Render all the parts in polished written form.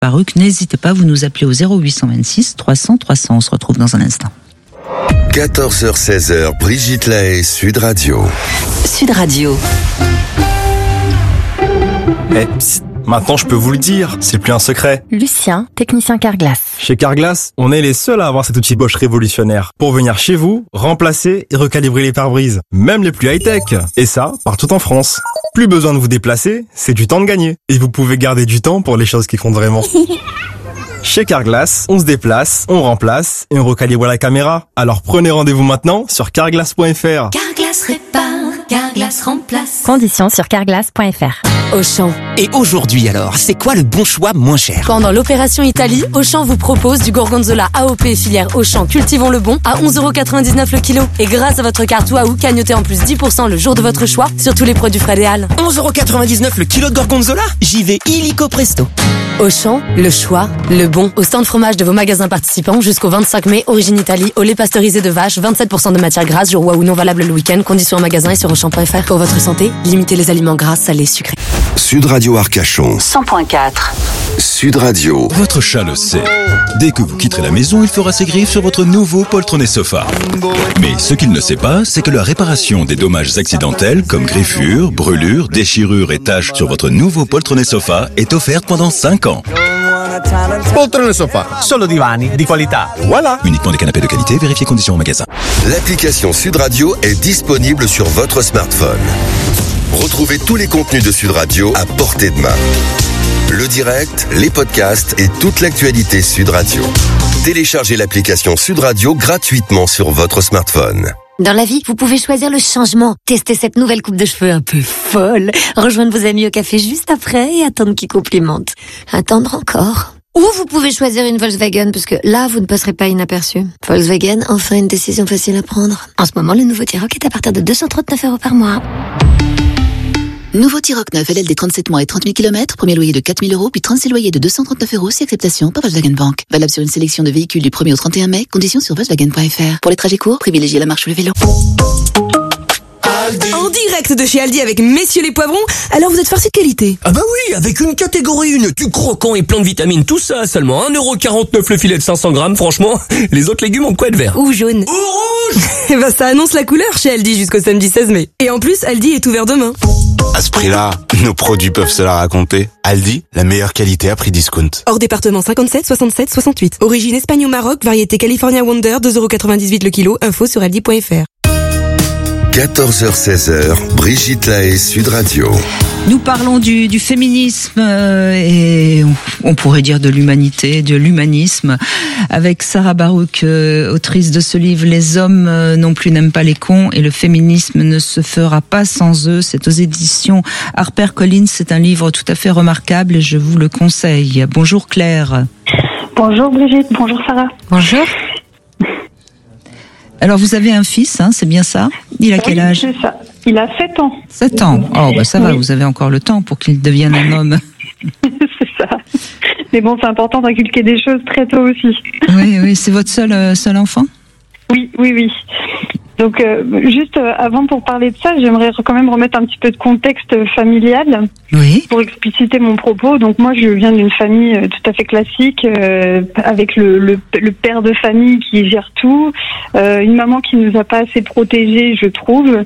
Baruch. N'hésitez pas, vous nous appelez au 0826 300 300. On se retrouve dans un instant. 14h-16h, Brigitte Lahaie, Sud Radio. Sud Radio. Psst, maintenant je peux vous le dire, c'est plus un secret. Lucien, technicien Carglass. Chez Carglass, on est les seuls à avoir cet outil Bosch révolutionnaire pour venir chez vous, remplacer et recalibrer les pare-brises, même les plus high-tech. Et ça, partout en France. Plus besoin de vous déplacer, c'est du temps de gagner. Et vous pouvez garder du temps pour les choses qui comptent vraiment. Chez Carglass, on se déplace, on remplace et on recalibre la caméra. Alors prenez rendez-vous maintenant sur carglass.fr. Carglass répare, Carglass remplace. Conditions sur carglass.fr. Auchan. Et aujourd'hui alors, c'est quoi le bon choix moins cher? Pendant l'opération Italie, Auchan vous propose du gorgonzola AOP filière Auchan Cultivons le Bon à 11,99€ le kilo. Et grâce à votre carte Waouh, cagnotez en plus 10% le jour de votre choix sur tous les produits frais des Halles. 11,99€ le kilo de gorgonzola? J'y vais illico presto. Auchan, le choix, le bon. Au stand fromage de vos magasins participants jusqu'au 25 mai, origine Italie, au lait pasteurisé de vache, 27% de matière grasse, jour Waouh non valable le week-end, conditions en magasin et sur Auchan.fr. Pour votre santé, limitez les aliments gras, salés, sucrés. Sud Radio Arcachon. 100.4. Sud Radio. Votre chat le sait. Dès que vous quitterez la maison, il fera ses griffes sur votre nouveau poltronné sofa. Mais ce qu'il ne sait pas, c'est que la réparation des dommages accidentels comme griffures, brûlures, déchirures et taches sur votre nouveau poltronné sofa est offerte pendant 5 ans. Poltrone sofa, solo divani di qualità. Voilà. Uniquement des canapés de qualité, vérifiez conditions en magasin. L'application Sud Radio est disponible sur votre smartphone. Retrouvez tous les contenus de Sud Radio à portée de main. Le direct, les podcasts et toute l'actualité Sud Radio. Téléchargez l'application Sud Radio gratuitement sur votre smartphone. Dans la vie, vous pouvez choisir le changement. Tester cette nouvelle coupe de cheveux un peu folle. Rejoindre vos amis au café juste après et attendre qu'ils complimentent. Attendre encore. Ou vous pouvez choisir une Volkswagen, parce que là, vous ne passerez pas inaperçu. Volkswagen, enfin une décision facile à prendre. En ce moment, le nouveau T-Roc est à partir de 239€ par mois. Nouveau T-Roc 9, LLD 37 mois et 30 000 km, premier loyer de 4 000 €, puis 36 loyers de 239€ si acceptation par Volkswagen Bank. Valable sur une sélection de véhicules du 1er au 31 mai, conditions sur Volkswagen.fr. Pour les trajets courts, privilégiez la marche ou le vélo. En direct de chez Aldi avec messieurs les poivrons, alors vous êtes farcis de qualité. Ah bah oui, avec une catégorie 1, du croquant et plein de vitamines, tout ça, seulement 1,49€ le filet de 500 grammes, franchement, les autres légumes ont de quoi être verts. Ou jaune. Ou rouge. Et bah ça annonce la couleur chez Aldi jusqu'au samedi 16 mai. Et en plus, Aldi est ouvert demain. À ce prix-là, nos produits peuvent se la raconter. Aldi, la meilleure qualité à prix discount. Hors département 57, 67, 68. Origine Espagne au Maroc, variété California Wonder, 2,98€ le kilo, info sur aldi.fr. 14h-16h, Brigitte Lahaie, Sud Radio. Nous parlons du féminisme et on pourrait dire de l'humanité, de l'humanisme, avec Sarah Baruch, autrice de ce livre « Les hommes non plus n'aiment pas les cons et le féminisme ne se fera pas sans eux ». C'est aux éditions HarperCollins. C'est un livre tout à fait remarquable et je vous le conseille. Bonjour Claire. Bonjour Brigitte, bonjour Sarah. Bonjour. Alors vous avez un fils, hein, c'est bien ça? Il a quel âge? C'est ça. Il a 7 ans. 7 ans. Oh bah ça va, vous avez encore le temps pour qu'il devienne un homme. C'est ça. Mais bon, c'est important d'inculquer des choses très tôt aussi. Oui, c'est votre seul enfant? Oui. Donc, juste avant pour parler de ça, j'aimerais quand même remettre un petit peu de contexte familial pour expliciter mon propos. Donc, moi, je viens d'une famille tout à fait classique, avec le père de famille qui gère tout, une maman qui nous a pas assez protégés, je trouve.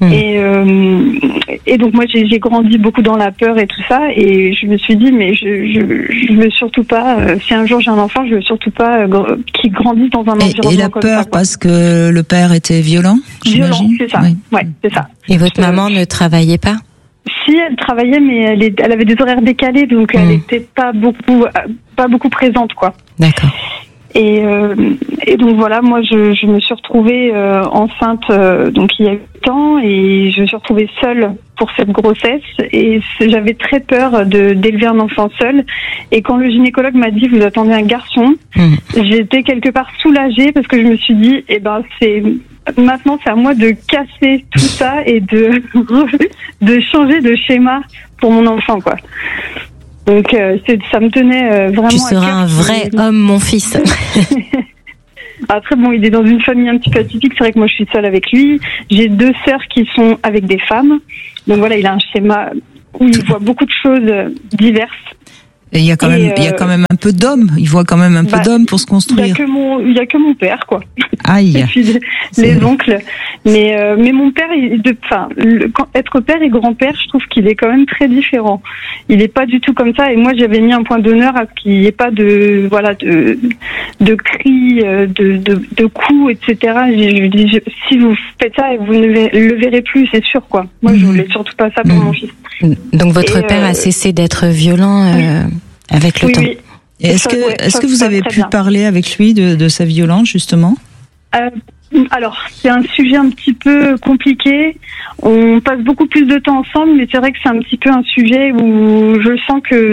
Et donc, moi, j'ai grandi beaucoup dans la peur et tout ça. Et je me suis dit, mais je veux surtout pas, si un jour j'ai un enfant, je veux surtout pas qu'il grandisse dans un environnement et la comme peur ça, parce que le père était violent, j'imagine. C'est ça. Oui. Ouais, c'est ça. Et votre maman ne travaillait pas? Si, elle travaillait, mais elle avait des horaires décalés, donc elle n'était pas beaucoup présente, quoi. D'accord. Et donc voilà, moi je me suis retrouvée enceinte donc il y a 8 ans et je me suis retrouvée seule pour cette grossesse et j'avais très peur d'élever un enfant seul. Et quand le gynécologue m'a dit vous attendez un garçon, j'étais quelque part soulagée parce que je me suis dit maintenant c'est à moi de casser tout ça et de changer de schéma pour mon enfant, quoi. Donc ça me tenait vraiment. Tu seras un vrai homme, mon fils. Après bon, il est dans une famille un petit peu atypique. C'est vrai que moi je suis seule avec lui. J'ai 2 sœurs qui sont avec des femmes. Donc voilà, il a un schéma où il voit beaucoup de choses diverses. Et il y a quand même un peu d'hommes. Il voit quand même un peu d'hommes pour se construire. Il y a que mon père, quoi. Aïe. Et puis les oncles. Mais mon père, être père et grand-père, je trouve qu'il est quand même très différent. Il est pas du tout comme ça. Et moi, j'avais mis un point d'honneur à ce qu'il n'y ait pas de cris, de coups, etc. Je dis, si vous faites ça, vous ne le verrez plus, c'est sûr, quoi. Moi, je voulais surtout pas ça pour mon fils. Donc votre père a cessé d'être violent avec le temps. Oui. Est-ce que vous avez pu parler avec lui de sa violence, justement? Alors, c'est un sujet un petit peu compliqué. On passe beaucoup plus de temps ensemble, mais c'est vrai que c'est un petit peu un sujet où je sens que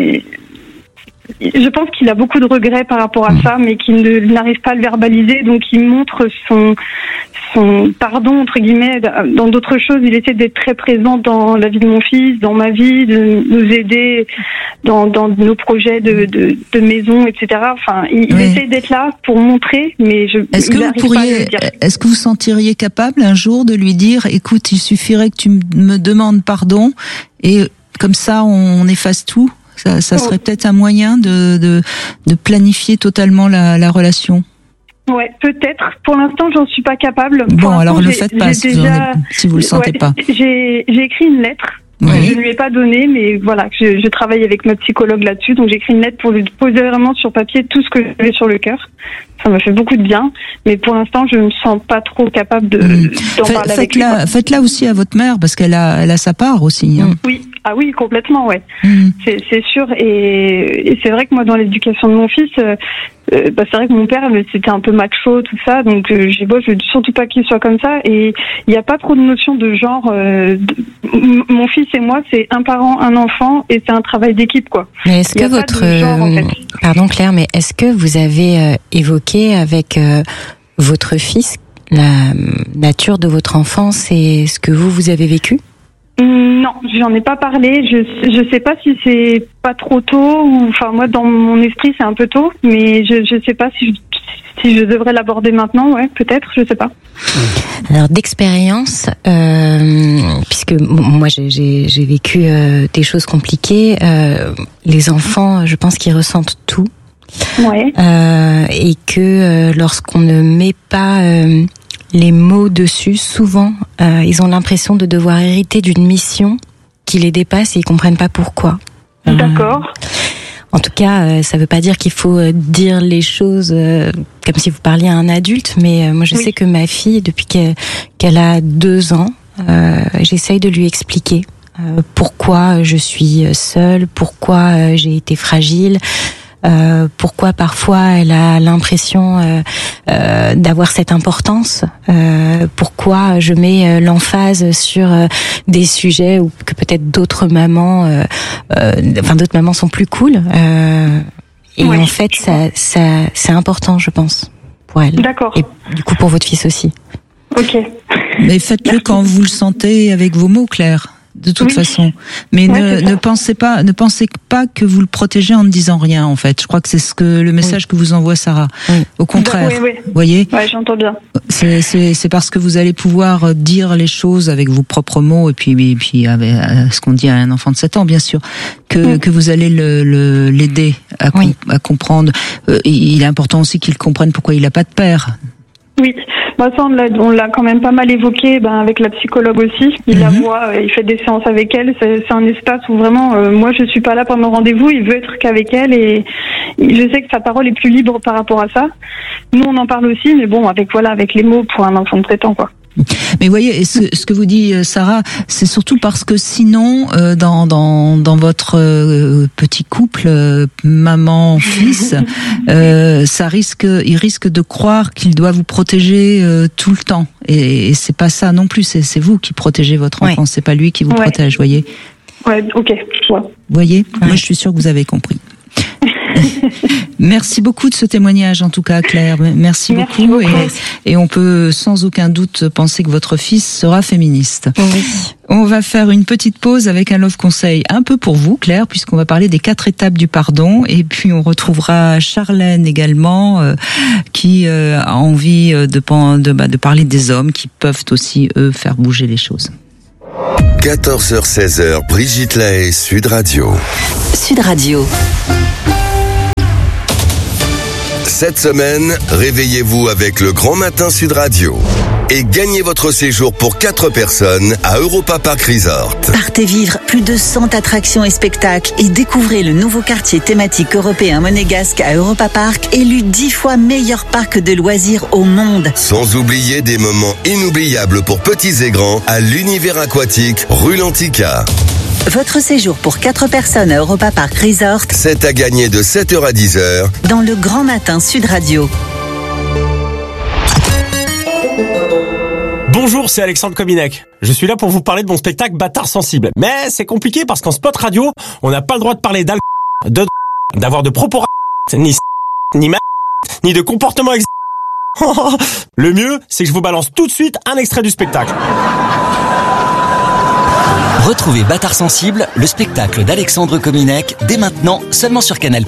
je pense qu'il a beaucoup de regrets par rapport à ça, mais qu'il n'arrive pas à le verbaliser, donc il montre son pardon, entre guillemets, dans d'autres choses. Il essaie d'être très présent dans la vie de mon fils, dans ma vie, de nous aider dans nos projets de maison, etc. Enfin, il essaie d'être là pour montrer, mais est-ce que vous sentiriez capable un jour de lui dire, écoute, il suffirait que tu me demandes pardon, et comme ça, on efface tout? Ça serait peut-être un moyen de planifier totalement la relation. Ouais, peut-être. Pour l'instant, j'en suis pas capable. Bon, alors le faites pas si vous le sentez pas. J'ai écrit une lettre. Je ne lui ai pas donné, mais voilà, je travaille avec ma psychologue là-dessus, donc j'ai écrit une lettre pour lui poser vraiment sur papier tout ce que j'avais sur le cœur. Ça m'a fait beaucoup de bien, mais pour l'instant, je ne me sens pas trop capable d'en parler avec lui. Faites-la aussi à votre mère, parce qu'elle a sa part aussi. Hein. Oui. Ah oui, complètement, ouais. C'est sûr. Et c'est vrai que moi, dans l'éducation de mon fils, c'est vrai que mon père, c'était un peu macho, tout ça. Donc, je veux surtout pas qu'il soit comme ça. Et il n'y a pas trop de notion de genre. Mon fils et moi, c'est un parent, un enfant, et c'est un travail d'équipe, quoi. Mais est-ce que pardon Claire, mais est-ce que vous avez évoqué avec votre fils la nature de votre enfance et ce que vous avez vécu? Non, j'en ai pas parlé. Je sais pas si c'est pas trop tôt ou, enfin, moi, dans mon esprit, c'est un peu tôt, mais je sais pas si je devrais l'aborder maintenant. Ouais, peut-être, je sais pas. Alors, d'expérience, puisque moi, j'ai vécu des choses compliquées, les enfants, je pense qu'ils ressentent tout. Ouais. Et que lorsqu'on ne met pas les mots dessus, souvent, ils ont l'impression de devoir hériter d'une mission qui les dépasse et ils comprennent pas pourquoi. D'accord. En tout cas, ça veut pas dire qu'il faut dire les choses comme si vous parliez à un adulte, mais moi je sais que ma fille, depuis qu'elle a 2 ans, j'essaye de lui expliquer pourquoi je suis seule, pourquoi j'ai été fragile, pourquoi parfois elle a l'impression d'avoir cette importance, pourquoi je mets l'emphase sur des sujets où que peut-être d'autres mamans sont plus cool, et en fait c'est important, je pense, pour elle. D'accord. Et du coup pour votre fils aussi. Ok. Mais faites-le quand vous le sentez avec vos mots, Claire. De toute façon, mais ne pensez pas que vous le protégez en ne disant rien. En fait, je crois que c'est le message que vous envoie Sarah. Au contraire, voyez. Ouais, j'entends bien. C'est parce que vous allez pouvoir dire les choses avec vos propres mots et puis avec ce qu'on dit à un enfant de 7 ans, bien sûr, que vous allez l'aider à comprendre. Il est important aussi qu'il comprenne pourquoi il n'a pas de père. Oui, moi ça on l'a quand même pas mal évoqué, avec la psychologue aussi. Il la voit, il fait des séances avec elle. C'est un espace où vraiment, moi je suis pas là pendant le rendez-vous. Il veut être qu'avec elle et je sais que sa parole est plus libre par rapport à ça. Nous on en parle aussi, mais bon, avec les mots pour un enfant de 7 ans, quoi. Mais voyez, ce que vous dit Sarah, c'est surtout parce que sinon, dans votre petit couple, maman-fils, il risque de croire qu'il doit vous protéger tout le temps. Et c'est pas ça non plus. C'est vous qui protégez votre enfant. C'est pas lui qui vous protège, voyez. Ouais, ok. Ouais. Voyez, moi je suis sûre que vous avez compris. Merci beaucoup de ce témoignage, en tout cas, Claire. Merci beaucoup. Et on peut sans aucun doute penser que votre fils sera féministe. Oui. On va faire une petite pause avec un love conseil un peu pour vous, Claire, puisqu'on va parler des 4 étapes du pardon. Et puis on retrouvera Charlène également, qui a envie de parler des hommes qui peuvent aussi, eux, faire bouger les choses. 14h-16h, Brigitte Lahaie, Sud Radio. Sud Radio. Cette semaine, réveillez-vous avec le Grand Matin Sud Radio. Et gagnez votre séjour pour 4 personnes à Europa Park Resort. Partez vivre plus de 100 attractions et spectacles et découvrez le nouveau quartier thématique européen monégasque à Europa Park, élu 10 fois meilleur parc de loisirs au monde. Sans oublier des moments inoubliables pour petits et grands à l'univers aquatique rue Lantica. Votre séjour pour 4 personnes à Europa Park Resort, c'est à gagner de 7h à 10h dans le Grand Matin Sud Radio. Bonjour, c'est Alexandre Kominek. Je suis là pour vous parler de mon spectacle Bâtard sensible. Mais c'est compliqué parce qu'en spot radio, on n'a pas le droit de parler d'alcool, d'avoir de propos ni ni de comportement Le mieux, c'est que je vous balance tout de suite un extrait du spectacle. Retrouvez Bâtard sensible, le spectacle d'Alexandre Kominek, dès maintenant, seulement sur Canal+.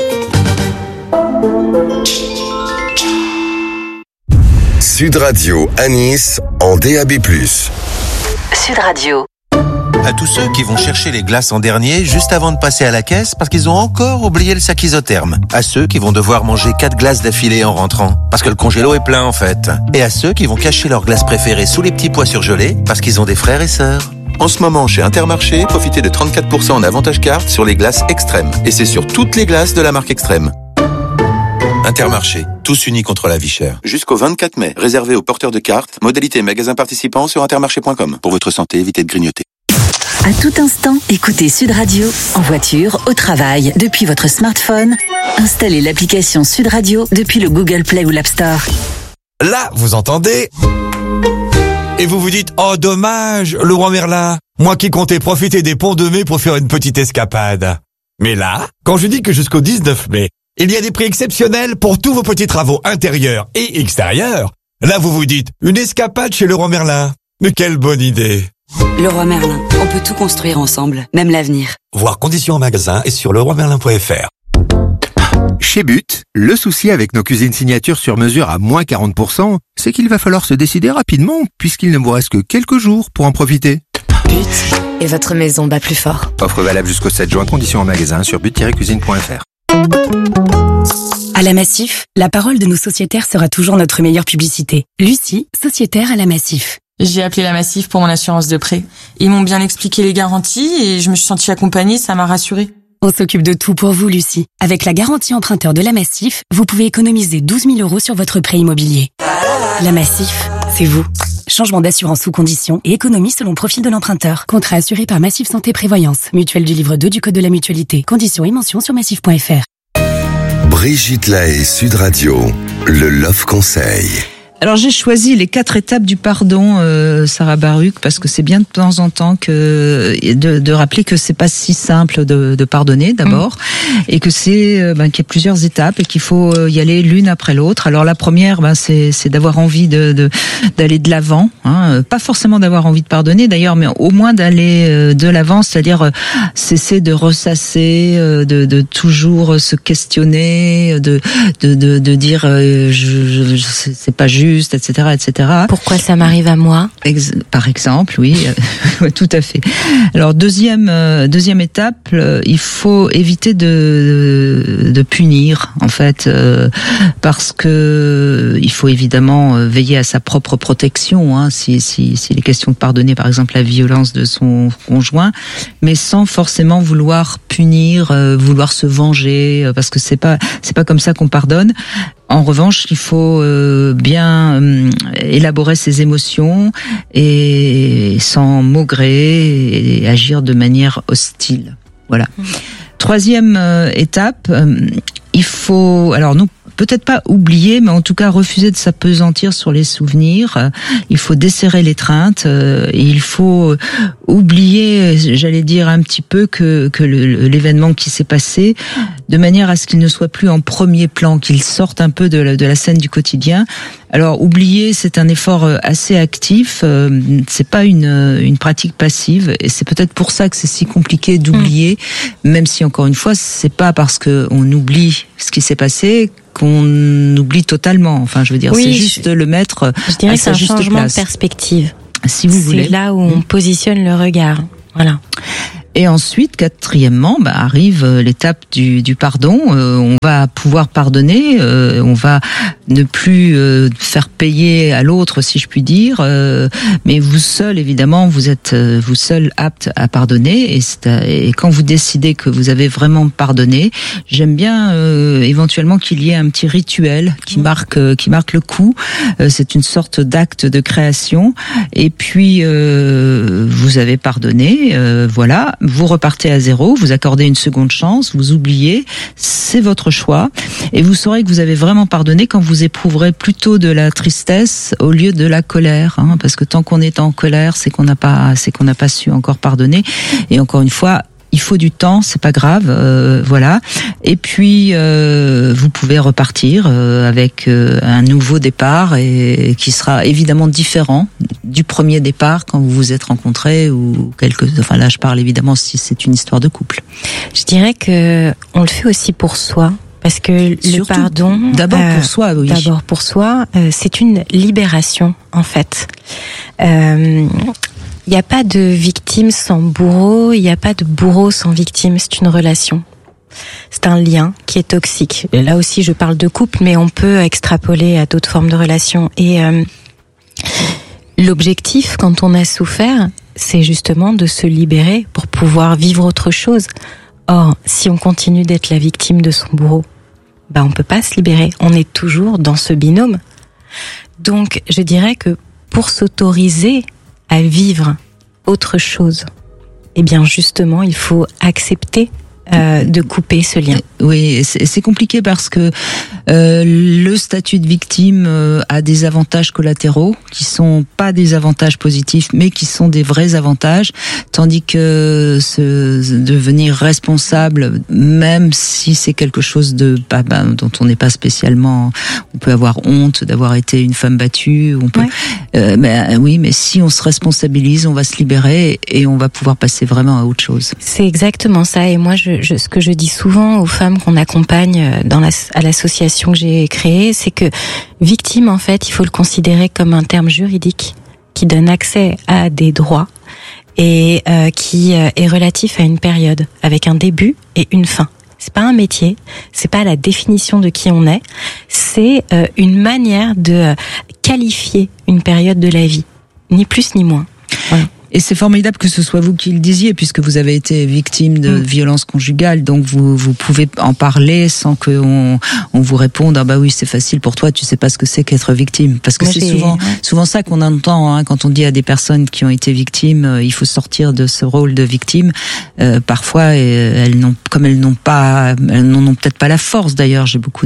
Sud Radio à Nice en DAB+. Sud Radio. À tous ceux qui vont chercher les glaces en dernier juste avant de passer à la caisse parce qu'ils ont encore oublié le sac isotherme. À ceux qui vont devoir manger 4 glaces d'affilée en rentrant parce que le congélo est plein en fait. Et à ceux qui vont cacher leurs glaces préférées sous les petits pois surgelés parce qu'ils ont des frères et sœurs. En ce moment, chez Intermarché, profitez de 34% en avantage carte sur les glaces Extrême. Et c'est sur toutes les glaces de la marque Extrême. Intermarché, tous unis contre la vie chère. Jusqu'au 24 mai, réservé aux porteurs de cartes, modalité magasin participant sur intermarché.com. Pour votre santé, évitez de grignoter. À tout instant, écoutez Sud Radio, en voiture, au travail, depuis votre smartphone. Installez l'application Sud Radio depuis le Google Play ou l'App Store. Là, vous entendez ? Et vous vous dites, oh dommage, le roi Merlin, moi qui comptais profiter des ponts de mai pour faire une petite escapade. Mais là, quand je dis que jusqu'au 19 mai, il y a des prix exceptionnels pour tous vos petits travaux intérieurs et extérieurs, là vous vous dites, une escapade chez le roi Merlin. Mais quelle bonne idée! Leroy Merlin, on peut tout construire ensemble, même l'avenir. Voir conditions en magasin et sur leroymerlin.fr. Chez But, le souci avec nos cuisines signatures sur mesure à moins 40%, c'est qu'il va falloir se décider rapidement puisqu'il ne vous reste que quelques jours pour en profiter. But, et votre maison bat plus fort. Offre valable jusqu'au 7 juin, conditions en magasin sur but-cuisine.fr. À la Massif, la parole de nos sociétaires sera toujours notre meilleure publicité. Lucie, sociétaire à la Massif. J'ai appelé la Massif pour mon assurance de prêt. Ils m'ont bien expliqué les garanties et je me suis sentie accompagnée, ça m'a rassurée. On s'occupe de tout pour vous, Lucie. Avec la garantie emprunteur de la Massif, vous pouvez économiser 12 000 € sur votre prêt immobilier. La Massif, c'est vous. Changement d'assurance sous conditions et économie selon profil de l'emprunteur. Contrat assuré par Massif Santé Prévoyance. Mutuelle du livre 2 du Code de la Mutualité. Conditions et mentions sur massif.fr. Brigitte Lahaie, Sud Radio, le Love Conseil. Alors j'ai choisi les 4 étapes du pardon, Sarah Baruch, parce que c'est bien de temps en temps de rappeler que c'est pas si simple de pardonner d'abord, et que c'est qu'il y a plusieurs étapes et qu'il faut y aller l'une après l'autre. Alors la première, c'est d'avoir envie d'aller de l'avant, hein, pas forcément d'avoir envie de pardonner d'ailleurs, mais au moins d'aller de l'avant, c'est-à-dire cesser de ressasser, de toujours se questionner, de dire c'est pas juste, etc., etc. Pourquoi ça m'arrive à moi ? Par exemple, oui, tout à fait. Alors deuxième étape, il faut éviter de punir, en fait, parce que il faut évidemment veiller à sa propre protection, hein, s'il est question de pardonner, par exemple, la violence de son conjoint, mais sans forcément vouloir punir, vouloir se venger, parce que c'est pas comme ça qu'on pardonne. En revanche, il faut bien élaborer ses émotions et sans maugrer et agir de manière hostile. Voilà. Troisième étape, il faut, alors nous, peut-être pas oublier, mais en tout cas refuser de s'apesantir sur les souvenirs. Il faut desserrer l'étreinte et il faut oublier, j'allais dire un petit peu que l'événement qui s'est passé, de manière à ce qu'il ne soit plus en premier plan, qu'il sorte un peu de la scène du quotidien. Alors oublier, c'est un effort assez actif, c'est pas une pratique passive, et c'est peut-être pour ça que c'est si compliqué d'oublier, même si encore une fois, c'est pas parce que on oublie ce qui s'est passé qu'on oublie totalement. Enfin, je veux dire, oui, c'est juste le mettre. Je dirais à que c'est sa un juste changement place. de perspective. si vous voulez. C'est là où on positionne le regard. Voilà. Et ensuite, quatrièmement, arrive l'étape du pardon. On va pouvoir pardonner, on va ne plus faire payer à l'autre, si je puis dire. Mais vous seul, évidemment, vous êtes vous seul apte à pardonner. Et quand vous décidez que vous avez vraiment pardonné, j'aime bien éventuellement qu'il y ait un petit rituel qui marque le coup. C'est une sorte d'acte de création. Et puis vous avez pardonné, voilà. Vous repartez à zéro, vous accordez une seconde chance, vous oubliez, c'est votre choix, et vous saurez que vous avez vraiment pardonné quand vous éprouverez plutôt de la tristesse au lieu de la colère, hein, parce que tant qu'on est en colère, c'est qu'on n'a pas su encore pardonner. Et encore une fois, il faut du temps, c'est pas grave, voilà. Et puis vous pouvez repartir avec un nouveau départ et qui sera évidemment différent du premier départ quand vous vous êtes rencontrés ou enfin là je parle évidemment si c'est une histoire de couple. Je dirais que on le fait aussi pour soi. Parce que le pardon, d'abord pour soi, oui. D'abord pour soi, c'est une libération en fait. Il n'y a pas de victime sans bourreau, il n'y a pas de bourreau sans victime, c'est une relation. C'est un lien qui est toxique. Et là aussi, je parle de couple, mais on peut extrapoler à d'autres formes de relations. Et l'objectif, quand on a souffert, c'est justement de se libérer pour pouvoir vivre autre chose. Or, si on continue d'être la victime de son bourreau, on peut pas se libérer. On est toujours dans ce binôme. Donc, je dirais que pour s'autoriser à vivre autre chose, eh bien justement, il faut accepter de couper ce lien. Oui, c'est compliqué parce que le statut de victime a des avantages collatéraux qui sont pas des avantages positifs, mais qui sont des vrais avantages, tandis que devenir responsable, même si c'est quelque chose dont on n'est pas spécialement, on peut avoir honte d'avoir été une femme battue, on peut, mais si on se responsabilise, on va se libérer et on va pouvoir passer vraiment à autre chose. C'est exactement ça. Et moi, ce que je dis souvent aux femmes qu'on accompagne à l'association que j'ai créée, c'est que victime, en fait, il faut le considérer comme un terme juridique qui donne accès à des droits et qui est relatif à une période avec un début et une fin. C'est pas un métier, c'est pas la définition de qui on est, c'est une manière de qualifier une période de la vie, ni plus ni moins. Voilà. Et c'est formidable que ce soit vous qui le disiez, puisque vous avez été victime de violences conjugales, donc vous pouvez en parler sans qu'on vous réponde « Ah bah oui, c'est facile pour toi, tu sais pas ce que c'est qu'être victime ». Parce que c'est souvent ça qu'on entend hein, quand on dit à des personnes qui ont été victimes, il faut sortir de ce rôle de victime. Parfois, elles n'en ont peut-être pas la force. D'ailleurs, j'ai beaucoup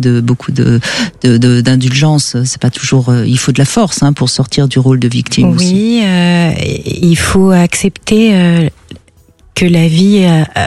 d'indulgence. C'est pas toujours. Il faut de la force hein, pour sortir du rôle de victime. Oui, il faut accepter que la vie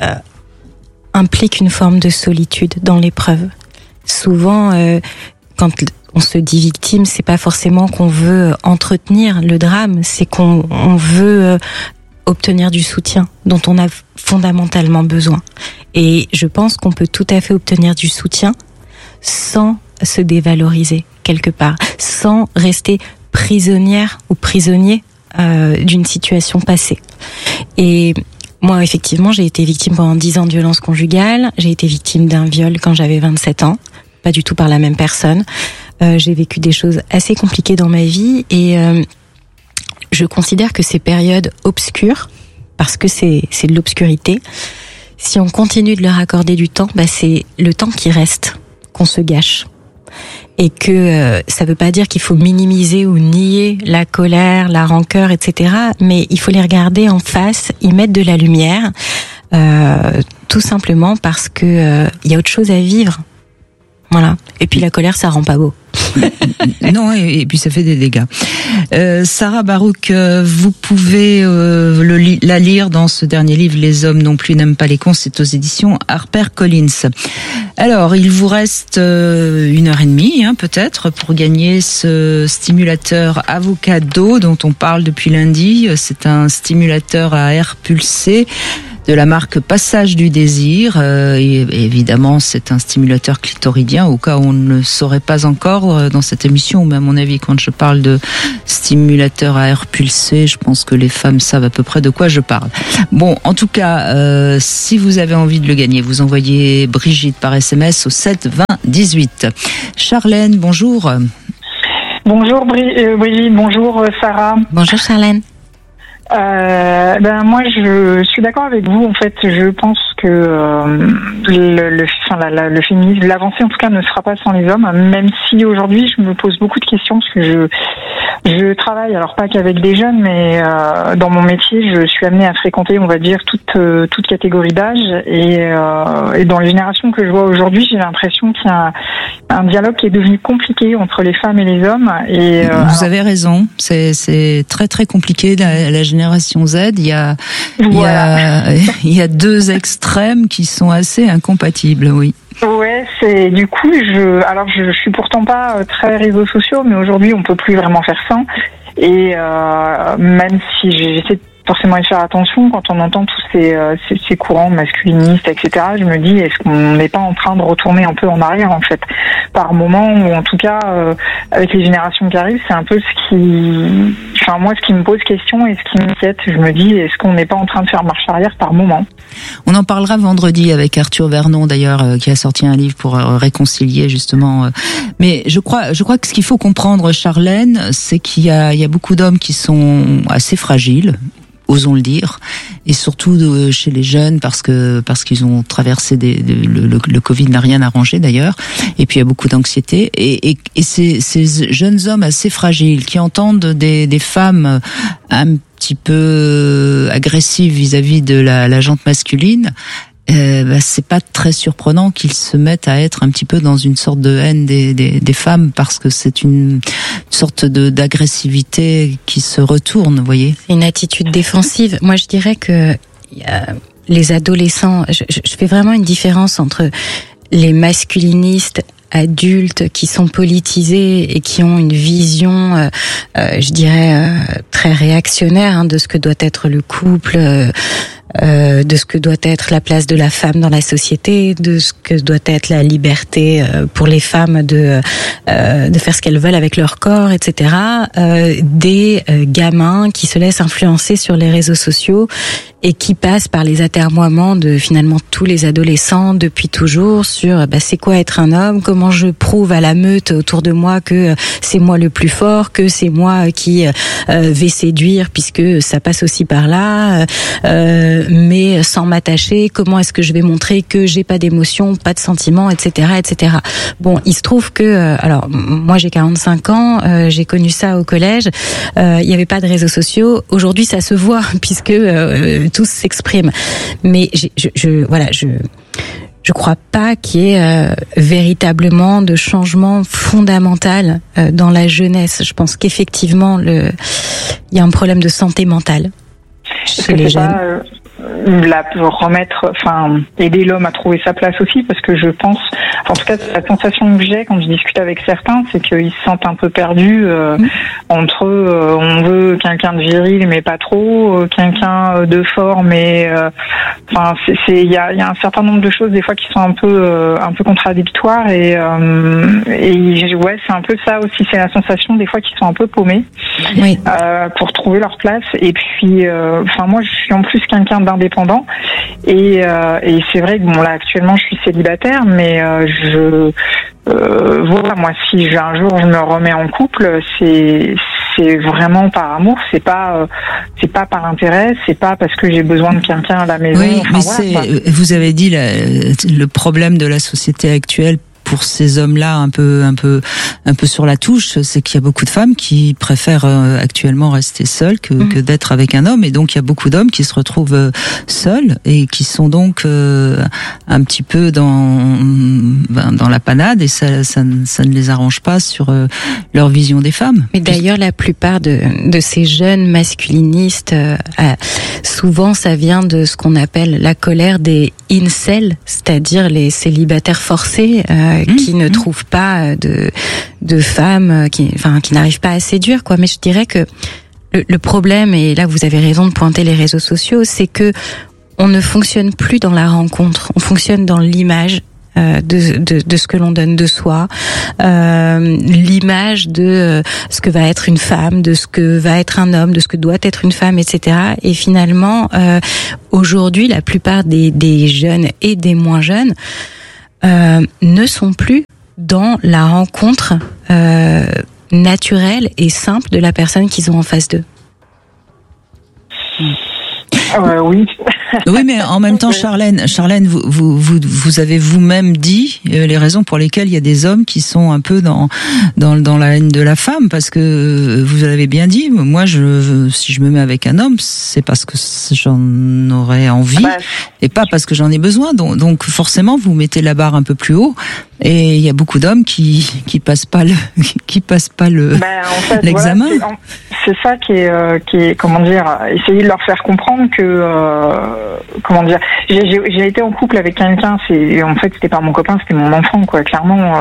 implique une forme de solitude dans l'épreuve. Souvent, quand on se dit victime, c'est pas forcément qu'on veut entretenir le drame, c'est qu'on veut obtenir du soutien dont on a fondamentalement besoin. Et je pense qu'on peut tout à fait obtenir du soutien sans se dévaloriser quelque part, sans rester prisonnière ou prisonnier d'une situation passée. Et moi, effectivement, j'ai été victime pendant 10 ans de violences conjugales. J'ai été victime d'un viol quand j'avais 27 ans, pas du tout par la même personne. J'ai vécu des choses assez compliquées dans ma vie et je considère que ces périodes obscures, parce que c'est de l'obscurité, si on continue de leur accorder du temps, c'est le temps qui reste qu'on se gâche. Et que ça veut pas dire qu'il faut minimiser ou nier la colère, la rancœur, etc. Mais il faut les regarder en face, y mettre de la lumière, tout simplement parce que y a autre chose à vivre. Voilà. Et puis la colère, ça rend pas beau. Non, et puis ça fait des dégâts. Sarah Barouk, vous pouvez la lire dans ce dernier livre, Les hommes non plus n'aiment pas les cons, c'est aux éditions HarperCollins. Alors, il vous reste 1h30, peut-être, pour gagner ce stimulateur Avocado dont on parle depuis lundi. C'est un stimulateur à air pulsé de la marque Passage du Désir. Et évidemment, c'est un stimulateur clitoridien, au cas où on ne le saurait pas encore dans cette émission, mais à mon avis, quand je parle de stimulateur à air pulsé, je pense que les femmes savent à peu près de quoi je parle. Bon, en tout cas, si vous avez envie de le gagner, vous envoyez Brigitte par SMS au 7 20 18. Charlène, bonjour. Bonjour Brigitte, bonjour Sarah. Bonjour Charlène. Moi je suis d'accord avec vous. En fait, je pense que le féminisme, l'avancée en tout cas, ne sera pas sans les hommes. Même si aujourd'hui je me pose beaucoup de questions parce que je travaille, alors pas qu'avec des jeunes, mais dans mon métier, je suis amenée à fréquenter, on va dire, toute catégorie d'âge. Et dans les générations que je vois aujourd'hui, j'ai l'impression qu'il y a un dialogue qui est devenu compliqué entre les femmes et les hommes. Et vous avez raison, c'est très très compliqué la génération Z. Il y a deux extrêmes qui sont assez incompatibles, oui. Ouais, c'est du coup je suis pourtant pas très réseaux sociaux, mais aujourd'hui on peut plus vraiment faire ça. Et même si j'essaie forcément de faire attention quand on entend tous ces courants masculinistes, etc. Je me dis, est-ce qu'on n'est pas en train de retourner un peu en arrière en fait, par moment, ou en tout cas avec les générations qui arrivent, c'est un peu ce qui me pose question et ce qui m'inquiète. Je me dis, est-ce qu'on n'est pas en train de faire marche arrière par moment? On en parlera vendredi avec Arthur Vernon d'ailleurs, qui a sorti un livre pour réconcilier justement. Mais je crois que ce qu'il faut comprendre, Charlène, c'est qu'il y a beaucoup d'hommes qui sont assez fragiles, osons le dire, et surtout chez les jeunes parce qu'ils ont traversé le Covid n'a rien arrangé d'ailleurs, et puis il y a beaucoup d'anxiété et ces jeunes hommes assez fragiles qui entendent des femmes un petit peu agressives vis-à-vis de la jante masculine. C'est pas très surprenant qu'ils se mettent à être un petit peu dans une sorte de haine des femmes, parce que c'est une sorte d'agressivité qui se retourne, vous voyez. C'est une attitude défensive. Moi, je dirais que les adolescents, je fais vraiment une différence entre les masculinistes adultes qui sont politisés et qui ont une vision, je dirais, très réactionnaire de ce que doit être le couple, de ce que doit être la place de la femme dans la société, de ce que doit être la liberté pour les femmes de faire ce qu'elles veulent avec leur corps, etc. Des gamins qui se laissent influencer sur les réseaux sociaux et qui passent par les atermoiements de finalement tous les adolescents depuis toujours sur c'est quoi être un homme, comment je prouve à la meute autour de moi que c'est moi le plus fort, que c'est moi qui vais séduire puisque ça passe aussi par là, mais sans m'attacher, comment est-ce que je vais montrer que j'ai pas d'émotions, pas de sentiments, etc., etc. Bon, il se trouve que, alors moi j'ai 45 ans, j'ai connu ça au collège, il y avait pas de réseaux sociaux. Aujourd'hui ça se voit puisque tous s'expriment, mais je crois pas qu'il y ait véritablement de changement fondamental dans la jeunesse. Je pense qu'effectivement il y a un problème de santé mentale chez les jeunes. Aider l'homme à trouver sa place aussi, parce que je pense, en tout cas, la sensation que j'ai quand je discute avec certains, c'est qu'ils se sentent un peu perdus entre on veut quelqu'un de viril mais pas trop, quelqu'un de fort mais il y a un certain nombre de choses des fois qui sont un peu contradictoires et c'est un peu ça aussi, c'est la sensation des fois qu'ils sont un peu paumés pour trouver leur place. Et puis moi je suis en plus quelqu'un d'indépendant et c'est vrai que là actuellement je suis célibataire, mais moi si un jour je me remets en couple, c'est vraiment par amour, c'est pas par intérêt, c'est pas parce que j'ai besoin de quelqu'un à la maison. Oui, vous avez dit le problème de la société actuelle pour ces hommes-là un peu sur la touche, c'est qu'il y a beaucoup de femmes qui préfèrent actuellement rester seules que d'être avec un homme, et donc il y a beaucoup d'hommes qui se retrouvent seuls et qui sont donc un petit peu dans la panade, et ça ne les arrange pas sur leur vision des femmes. Mais d'ailleurs la plupart de ces jeunes masculinistes, souvent ça vient de ce qu'on appelle la colère des incels, c'est-à-dire les célibataires forcés qui ne trouvent pas de femmes, qui n'arrivent pas à séduire, quoi. Mais je dirais que le problème, et là vous avez raison de pointer les réseaux sociaux, c'est que on ne fonctionne plus dans la rencontre, on fonctionne dans l'image. De ce que l'on donne de soi, l'image de ce que va être une femme, de ce que va être un homme, de ce que doit être une femme, etc. Et finalement, aujourd'hui, la plupart des jeunes et des moins jeunes ne sont plus dans la rencontre naturelle et simple de la personne qu'ils ont en face d'eux. Oui. Oui, mais en même temps, Charlène, vous avez vous-même dit les raisons pour lesquelles il y a des hommes qui sont un peu dans la haine de la femme, parce que vous avez bien dit, moi, si je me mets avec un homme, c'est parce que j'en aurais envie et pas parce que j'en ai besoin. Donc forcément, vous mettez la barre un peu plus haut. Et il y a beaucoup d'hommes qui passent pas l'examen. Voilà, c'est ça qui est comment dire, essayer de leur faire comprendre que comment dire, j'ai été en couple avec quelqu'un, en fait c'était pas mon copain, c'était mon enfant, quoi, clairement.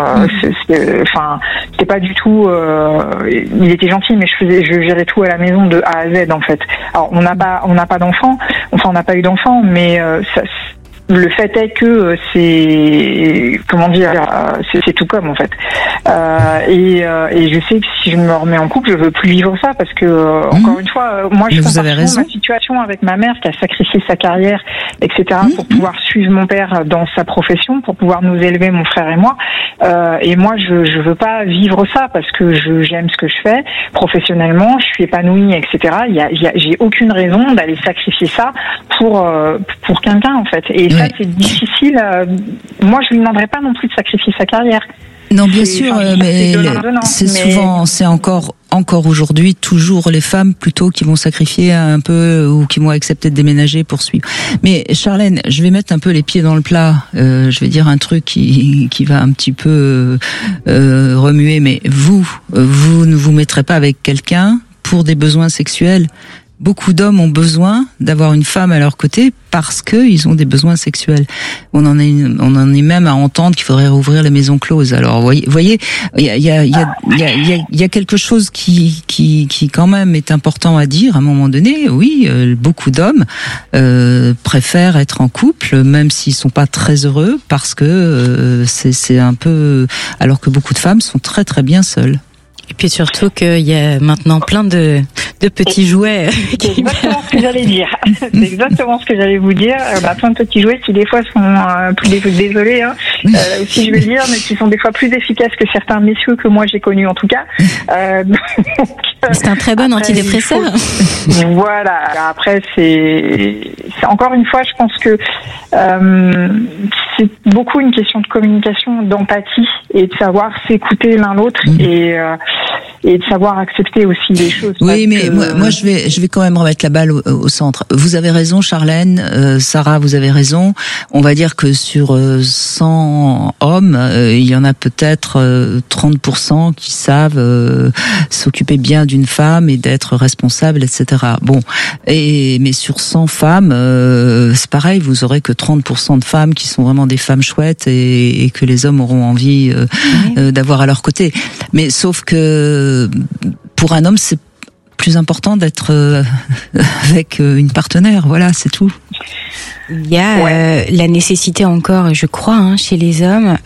C'était pas du tout, il était gentil, mais je gérais tout à la maison de A à Z, en fait. Alors on n'a pas d'enfant, enfin on n'a pas eu d'enfant, mais le fait est que c'est comment dire, c'est tout comme, en fait. Et je sais que si je me remets en couple, je veux plus vivre ça, parce que encore une fois, moi je compare ma situation avec ma mère qui a sacrifié sa carrière, etc. pour pouvoir suivre mon père dans sa profession, pour pouvoir nous élever, mon frère et moi. Et moi je veux pas vivre ça, parce que j'aime ce que je fais professionnellement, je suis épanouie, etc. J'ai aucune raison d'aller sacrifier ça pour quelqu'un, en fait. Et ça, c'est difficile. Moi, je lui demanderais pas non plus de sacrifier sa carrière. Non, bien sûr, mais c'est encore aujourd'hui toujours les femmes plutôt qui vont sacrifier un peu ou qui vont accepter de déménager pour suivre. Mais Charlène, je vais mettre un peu les pieds dans le plat. Je vais dire un truc qui va un petit peu remuer. Mais vous ne vous mettrez pas avec quelqu'un pour des besoins sexuels. Beaucoup d'hommes ont besoin d'avoir une femme à leur côté parce qu'ils ont des besoins sexuels. On en est même à entendre qu'il faudrait rouvrir les maisons closes. Alors, voyez, il y a quelque chose qui quand même est important à dire à un moment donné. Oui, beaucoup d'hommes préfèrent être en couple, même s'ils sont pas très heureux, parce que c'est un peu, alors que beaucoup de femmes sont très très bien seules. Et puis surtout qu'il y a maintenant plein de petits jouets. C'est exactement ce que j'allais dire. C'est exactement ce que j'allais vous dire. Plein de petits jouets qui des fois sont désolés, hein, là aussi je vais le dire, mais qui sont des fois plus efficaces que certains messieurs que moi j'ai connus, en tout cas. C'est un très bon antidépresseur. Voilà. Après, c'est encore une fois, je pense que c'est beaucoup une question de communication, d'empathie et de savoir s'écouter l'un l'autre et de savoir accepter aussi les choses. Oui, mais moi je vais quand même remettre la balle au centre. Vous avez raison, Charlène, Sarah, vous avez raison. On va dire que sur 100 hommes, il y en a peut-être 30% qui savent s'occuper bien d'une femme et d'être responsable, etc. Bon, mais sur 100 femmes, c'est pareil, vous aurez que 30% de femmes qui sont vraiment des femmes chouettes et que les hommes auront envie d'avoir à leur côté. Mais sauf que pour un homme, c'est plus important d'être avec une partenaire. Voilà, c'est tout. Il y a la nécessité encore, je crois, chez les hommes,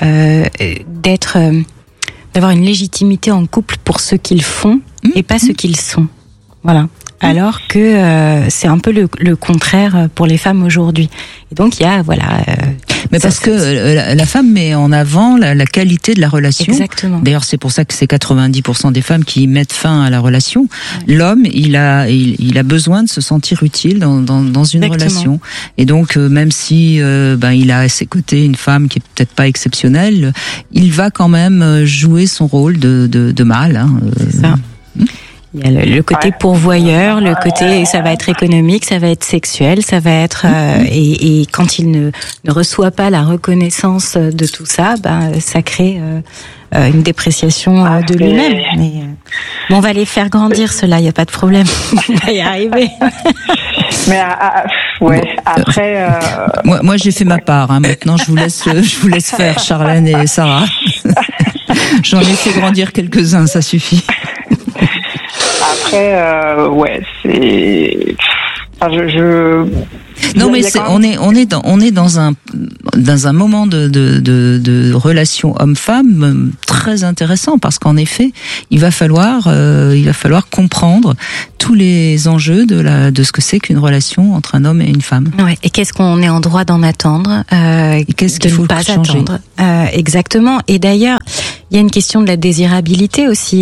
d'avoir une légitimité en couple pour ce qu'ils font et pas ce qu'ils sont. Voilà. Alors que c'est un peu le contraire pour les femmes aujourd'hui. Et donc il y a mais parce que la femme met en avant la qualité de la relation. Exactement. D'ailleurs, c'est pour ça que c'est 90% des femmes qui mettent fin à la relation. L'homme, il a besoin de se sentir utile dans une relation. Et donc, même si il a à ses côtés une femme qui est peut-être pas exceptionnelle, il va quand même jouer son rôle de mâle. Hein. C'est ça. Il y a le côté pourvoyeur, le côté ça va être économique, ça va être sexuel, ça va être et quand il ne reçoit pas la reconnaissance de tout ça, ça crée une dépréciation de lui-même. Mais on va les faire grandir cela, il y a pas de problème, on va y arriver. Mais après. Moi j'ai fait ma part. Maintenant je vous laisse faire, Charlène et Sarah. J'en ai fait grandir quelques-uns, ça suffit. Après, c'est. Non, mais on est dans un moment de relation homme-femme très intéressant, parce qu'en effet, il va falloir comprendre tous les enjeux de ce que c'est qu'une relation entre un homme et une femme. Ouais. Et qu'est-ce qu'on est en droit d'en attendre, qu'est-ce qu'il faut pas changer. Attendre. Exactement. Et d'ailleurs, il y a une question de la désirabilité aussi.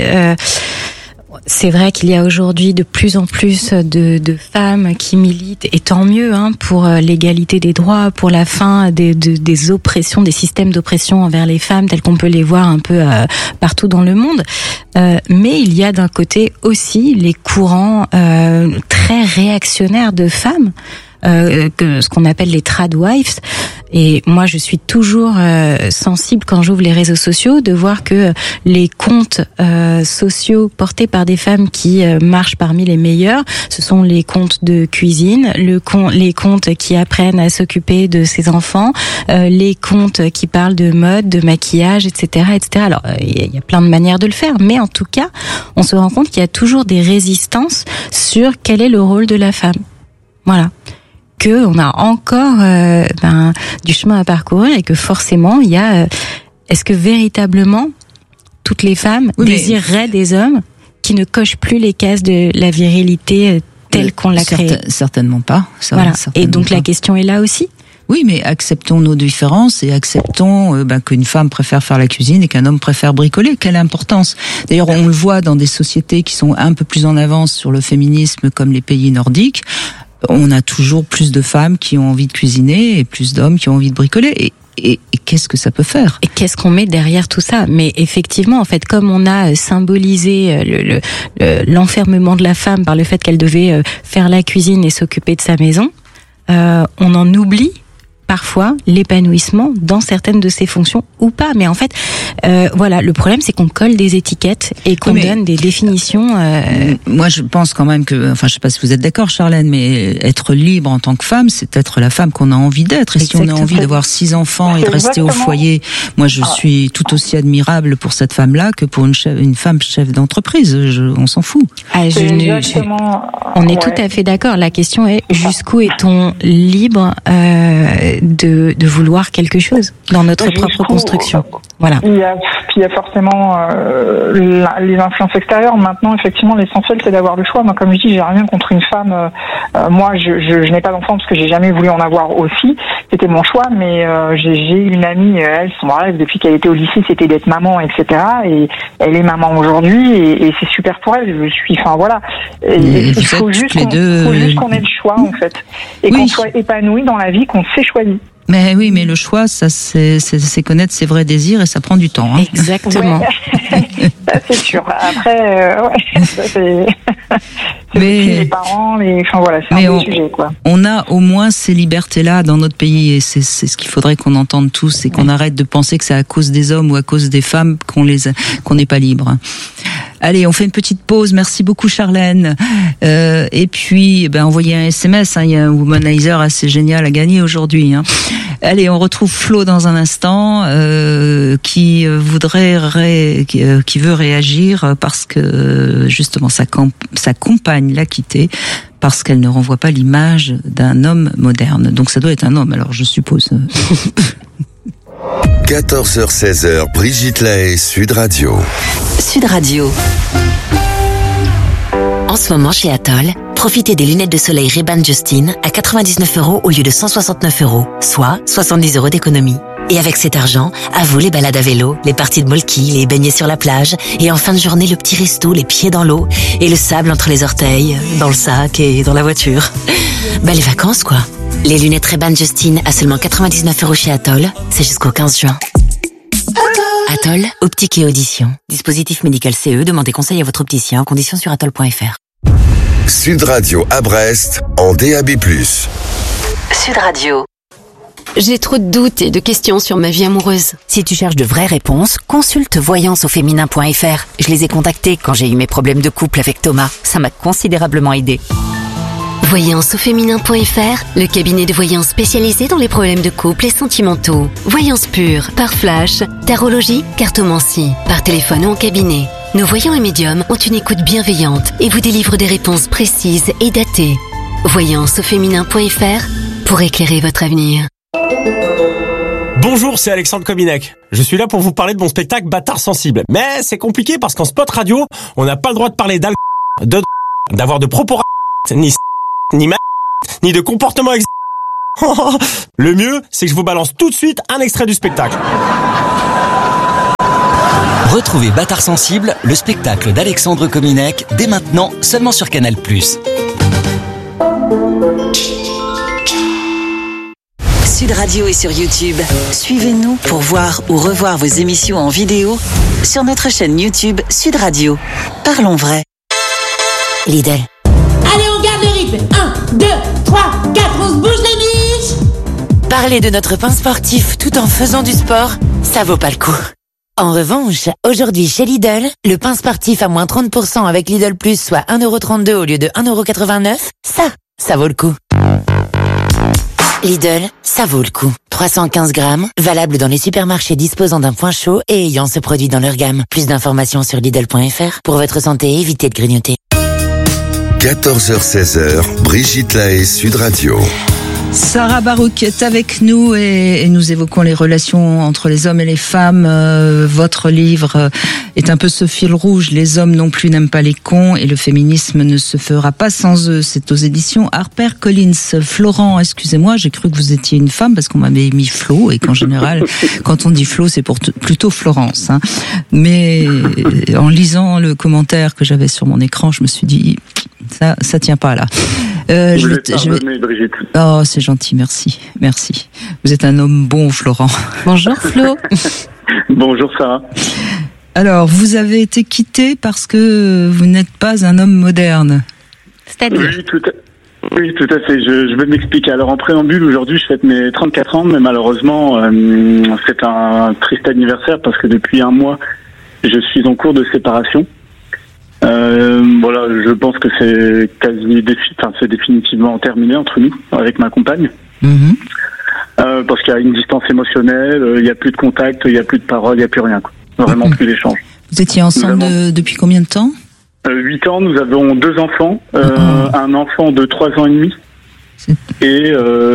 C'est vrai qu'il y a aujourd'hui de plus en plus de femmes qui militent, et tant mieux, pour l'égalité des droits, pour la fin des oppressions, des systèmes d'oppression envers les femmes tels qu'on peut les voir un peu partout dans le monde. Mais il y a d'un côté aussi les courants très réactionnaires de femmes, ce qu'on appelle les tradwives. Et moi, je suis toujours sensible quand j'ouvre les réseaux sociaux de voir que les comptes sociaux portés par des femmes qui marchent parmi les meilleurs, ce sont les comptes de cuisine, les comptes qui apprennent à s'occuper de ses enfants, les comptes qui parlent de mode, de maquillage, etc., etc. Alors, il y a plein de manières de le faire, mais en tout cas, on se rend compte qu'il y a toujours des résistances sur quel est le rôle de la femme. Voilà. Que on a encore du chemin à parcourir, et que forcément il y a est-ce que véritablement toutes les femmes désireraient des hommes qui ne cochent plus les cases de la virilité telle qu'on l'a créée? Certainement pas. Voilà. Certainement et donc pas. La question est là aussi. Oui, mais acceptons nos différences et acceptons qu'une femme préfère faire la cuisine et qu'un homme préfère bricoler. Quelle importance! D'ailleurs, on le voit dans des sociétés qui sont un peu plus en avance sur le féminisme, comme les pays nordiques. On a toujours plus de femmes qui ont envie de cuisiner et plus d'hommes qui ont envie de bricoler. Et qu'est-ce que ça peut faire? Et qu'est-ce qu'on met derrière tout ça? Mais effectivement, en fait, comme on a symbolisé l'enfermement de la femme par le fait qu'elle devait faire la cuisine et s'occuper de sa maison, on en oublie parfois l'épanouissement dans certaines de ses fonctions ou pas. Mais en fait, voilà, le problème c'est qu'on colle des étiquettes et qu'on donne des définitions. Moi, je pense quand même que, je sais pas si vous êtes d'accord, Charlène, mais être libre en tant que femme, c'est être la femme qu'on a envie d'être. Et si on a envie d'avoir 6 enfants et de rester au foyer, moi, je suis tout aussi admirable pour cette femme-là que pour une femme chef d'entreprise. On s'en fout. On est tout à fait d'accord. La question est jusqu'où est-on libre de vouloir quelque chose dans notre propre construction. Voilà. Il y a forcément les influences extérieures. Maintenant, effectivement, l'essentiel c'est d'avoir le choix. Moi, comme je dis, j'ai rien contre une femme. Moi, je n'ai pas d'enfant parce que j'ai jamais voulu en avoir aussi. C'était mon choix, mais j'ai une amie, elle, son rêve depuis qu'elle était au lycée, c'était d'être maman, etc. Et elle est maman aujourd'hui, et c'est super pour elle. Voilà. Il faut juste qu'on ait le choix, en fait, et qu'on soit épanoui dans la vie qu'on s'est choisi. Mais oui, mais le choix, ça, c'est connaître ses vrais désirs, et ça prend du temps. Exactement. Ouais. Ça, c'est sûr. Après, ça, c'est les parents, c'est un autre sujet, quoi. On a au moins ces libertés-là dans notre pays, et c'est ce qu'il faudrait qu'on entende tous, et qu'on arrête de penser que c'est à cause des hommes ou à cause des femmes qu'on n'est pas libre. Allez, on fait une petite pause. Merci beaucoup, Charlène. Et puis, envoyez un SMS. Il y a un womanizer assez génial à gagner aujourd'hui. Allez, on retrouve Flo dans un instant, qui veut réagir parce que justement sa compagne l'a quitté parce qu'elle ne renvoie pas l'image d'un homme moderne. Donc ça doit être un homme, alors je suppose. 14h-16h, Brigitte Lahaie, Sud Radio. Sud Radio. En ce moment, chez Atoll, profitez des lunettes de soleil Ray-Ban Justin à 99 € au lieu de 169 €, soit 70 € d'économie. Et avec cet argent, à vous les balades à vélo, les parties de molki, les baignets sur la plage, et en fin de journée, le petit resto, les pieds dans l'eau, et le sable entre les orteils, dans le sac et dans la voiture. Les vacances, quoi. Les lunettes Ray-Ban Justin à seulement 99 € chez Atoll, c'est jusqu'au 15 juin. Atoll, optique et audition. Dispositif médical CE, demandez conseil à votre opticien, conditions sur atoll.fr. Sud Radio à Brest, en DAB+. Sud Radio. J'ai trop de doutes et de questions sur ma vie amoureuse. Si tu cherches de vraies réponses, consulte voyanceauféminin.fr. Je les ai contactés quand j'ai eu mes problèmes de couple avec Thomas. Ça m'a considérablement aidé. Voyanceauféminin.fr, le cabinet de voyance spécialisé dans les problèmes de couple et sentimentaux. Voyance pure, par flash, tarologie, cartomancie, par téléphone ou en cabinet. Nos voyants et médiums ont une écoute bienveillante et vous délivrent des réponses précises et datées. Voyance au féminin.fr pour éclairer votre avenir. Bonjour, c'est Alexandre Kominek. Je suis là pour vous parler de mon spectacle Bâtard sensible. Mais c'est compliqué parce qu'en spot radio, on n'a pas le droit de parler d'avoir de propos ni ni de comportement Le mieux, c'est que je vous balance tout de suite un extrait du spectacle. Retrouvez Bâtard sensible, le spectacle d'Alexandre Kominek, dès maintenant, seulement sur Canal+. Sud Radio est sur YouTube. Suivez-nous pour voir ou revoir vos émissions en vidéo sur notre chaîne YouTube Sud Radio. Parlons vrai. Lidl. Allez, on garde le rythme. 1, 2, 3, 4, on se bouge les biches. Parler de notre pain sportif tout en faisant du sport, ça vaut pas le coup. En revanche, aujourd'hui chez Lidl, le pain sportif à moins 30% avec Lidl Plus, soit 1,32€ au lieu de 1,89€, ça vaut le coup. Lidl, ça vaut le coup. 315 grammes, valable dans les supermarchés disposant d'un point chaud et ayant ce produit dans leur gamme. Plus d'informations sur Lidl.fr. Pour votre santé, évitez de grignoter. 14h-16h, Brigitte Lahaie, Sud Radio. Sarah Barouk est avec nous et nous évoquons les relations entre les hommes et les femmes. Votre livre est un peu ce fil rouge. Les hommes non plus n'aiment pas les cons et le féminisme ne se fera pas sans eux. C'est aux éditions HarperCollins. Florent, excusez-moi, j'ai cru que vous étiez une femme parce qu'on m'avait mis Flo et qu'en général, quand on dit Flo, c'est plutôt Florence. Hein. Mais en lisant le commentaire que j'avais sur mon écran, je me suis dit, ça tient pas là. Je vais... Brigitte. Oh, c'est gentil, merci. Vous êtes un homme bon, Florent. Bonjour, Flo. Bonjour, Sarah. Alors, vous avez été quitté parce que vous n'êtes pas un homme moderne. C'est-à-dire ? Oui, tout à fait. Je vais m'expliquer. Alors, en préambule, aujourd'hui, je fête mes 34 ans, mais malheureusement, c'est un triste anniversaire parce que depuis un mois, je suis en cours de séparation. Voilà, je pense que c'est c'est définitivement terminé entre nous, avec ma compagne. Parce qu'il y a une distance émotionnelle, il n'y a plus de contact, il n'y a plus de parole, il n'y a plus rien, quoi. Vraiment plus d'échange. Vous étiez ensemble depuis combien de temps ? 8 ans, nous avons 2 enfants, un enfant de 3 ans et demi et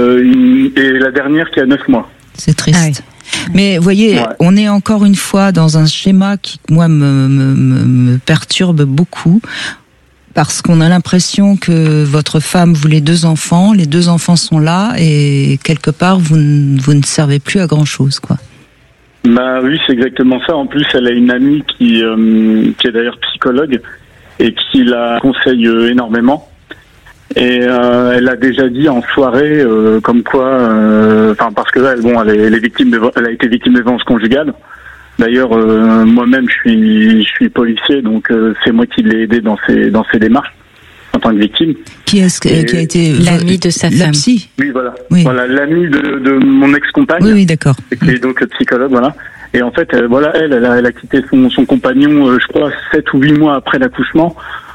la dernière qui a 9 mois. C'est triste. Ah oui. Mais vous voyez, on est encore une fois dans un schéma qui, moi, me perturbe beaucoup. Parce qu'on a l'impression que votre femme voulait 2 enfants, les 2 enfants sont là et quelque part vous ne servez plus à grand chose, quoi. Bah oui, c'est exactement ça. En plus, elle a une amie qui est d'ailleurs psychologue et qui la conseille énormément. Et elle a déjà dit en soirée comme quoi, parce que elle a été victime de violence conjugale. D'ailleurs, moi-même, je suis policier, donc c'est moi qui l'ai aidé dans ses démarches en tant que victime. Qui a été l'ami de sa femme? La psy. Oui, voilà. Oui. Voilà, l'ami de mon ex-compagne. Oui, d'accord. Qui est donc psychologue, voilà. Et en fait, elle a quitté son compagnon, je crois, 7 ou 8 mois après l'accouchement.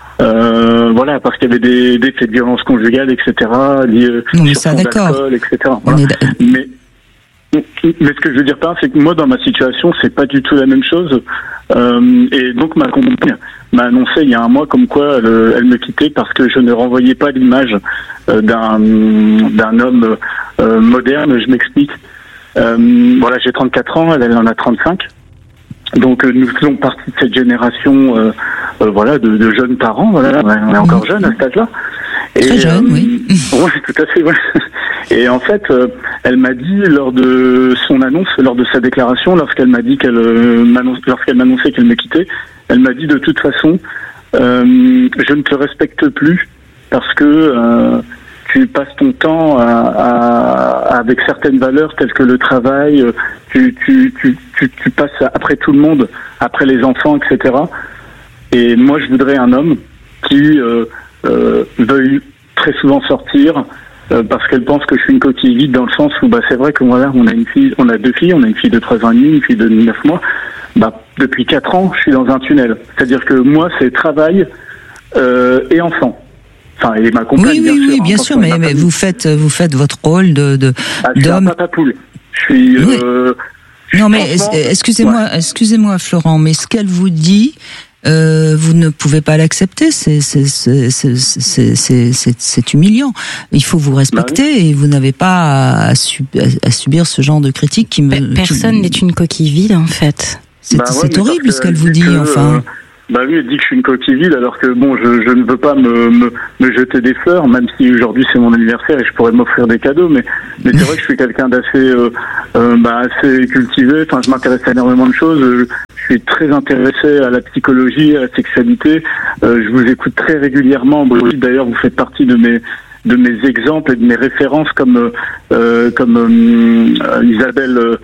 Parce qu'il y avait des faits de violence conjugale, etc. Non, mais ça, d'accord. Etc. Voilà. Mais ce que je veux dire par là, c'est que moi, dans ma situation, c'est pas du tout la même chose. Et donc, ma compagne m'a annoncé il y a un mois comme quoi elle me quittait parce que je ne renvoyais pas l'image d'un homme moderne. Je m'explique. J'ai 34 ans, elle en a 35. Donc, nous faisons partie de cette génération, de jeunes parents. Voilà, on est encore jeunes à cet âge-là. Très jeune, oui. Oui, tout à fait, ouais. Et en fait, elle m'a dit lors de son annonce, lors de sa déclaration, lorsqu'elle m'annonçait qu'elle me quittait, elle m'a dit de toute façon, je ne te respecte plus parce que tu passes ton temps avec certaines valeurs telles que le travail, tu passes après tout le monde, après les enfants, etc. Et moi, je voudrais un homme qui veuille très souvent sortir parce qu'elle pense que je suis une coquille vide dans le sens où c'est vrai que on a 2 filles, on a une fille de 3 ans et demi, une fille de 9 mois. Depuis 4 ans, je suis dans un tunnel. C'est-à-dire que moi, c'est travail et enfant. Enfin, et ma compagne, oui, bien sûr, mais vous faites votre rôle d'homme. Je suis un papa poule. Je suis. Non, mais excusez-moi, Florent, mais ce qu'elle vous dit, vous ne pouvez pas l'accepter. C'est humiliant. Il faut vous respecter et vous n'avez pas à subir ce genre de critiques qui me. Personne n'est une coquille vide en fait. C'est horrible ce qu'elle vous dit, enfin. Bah oui, elle dit que je suis une coquille vide, alors que bon, je ne veux pas me jeter des fleurs, même si aujourd'hui c'est mon anniversaire et je pourrais m'offrir des cadeaux, mais c'est vrai que je suis quelqu'un d'assez assez cultivé. Enfin, je m'intéresse à énormément de choses. Je suis très intéressé à la psychologie, à la sexualité. Je vous écoute très régulièrement. Brigitte, d'ailleurs, vous faites partie de mes exemples et de mes références comme Isabelle.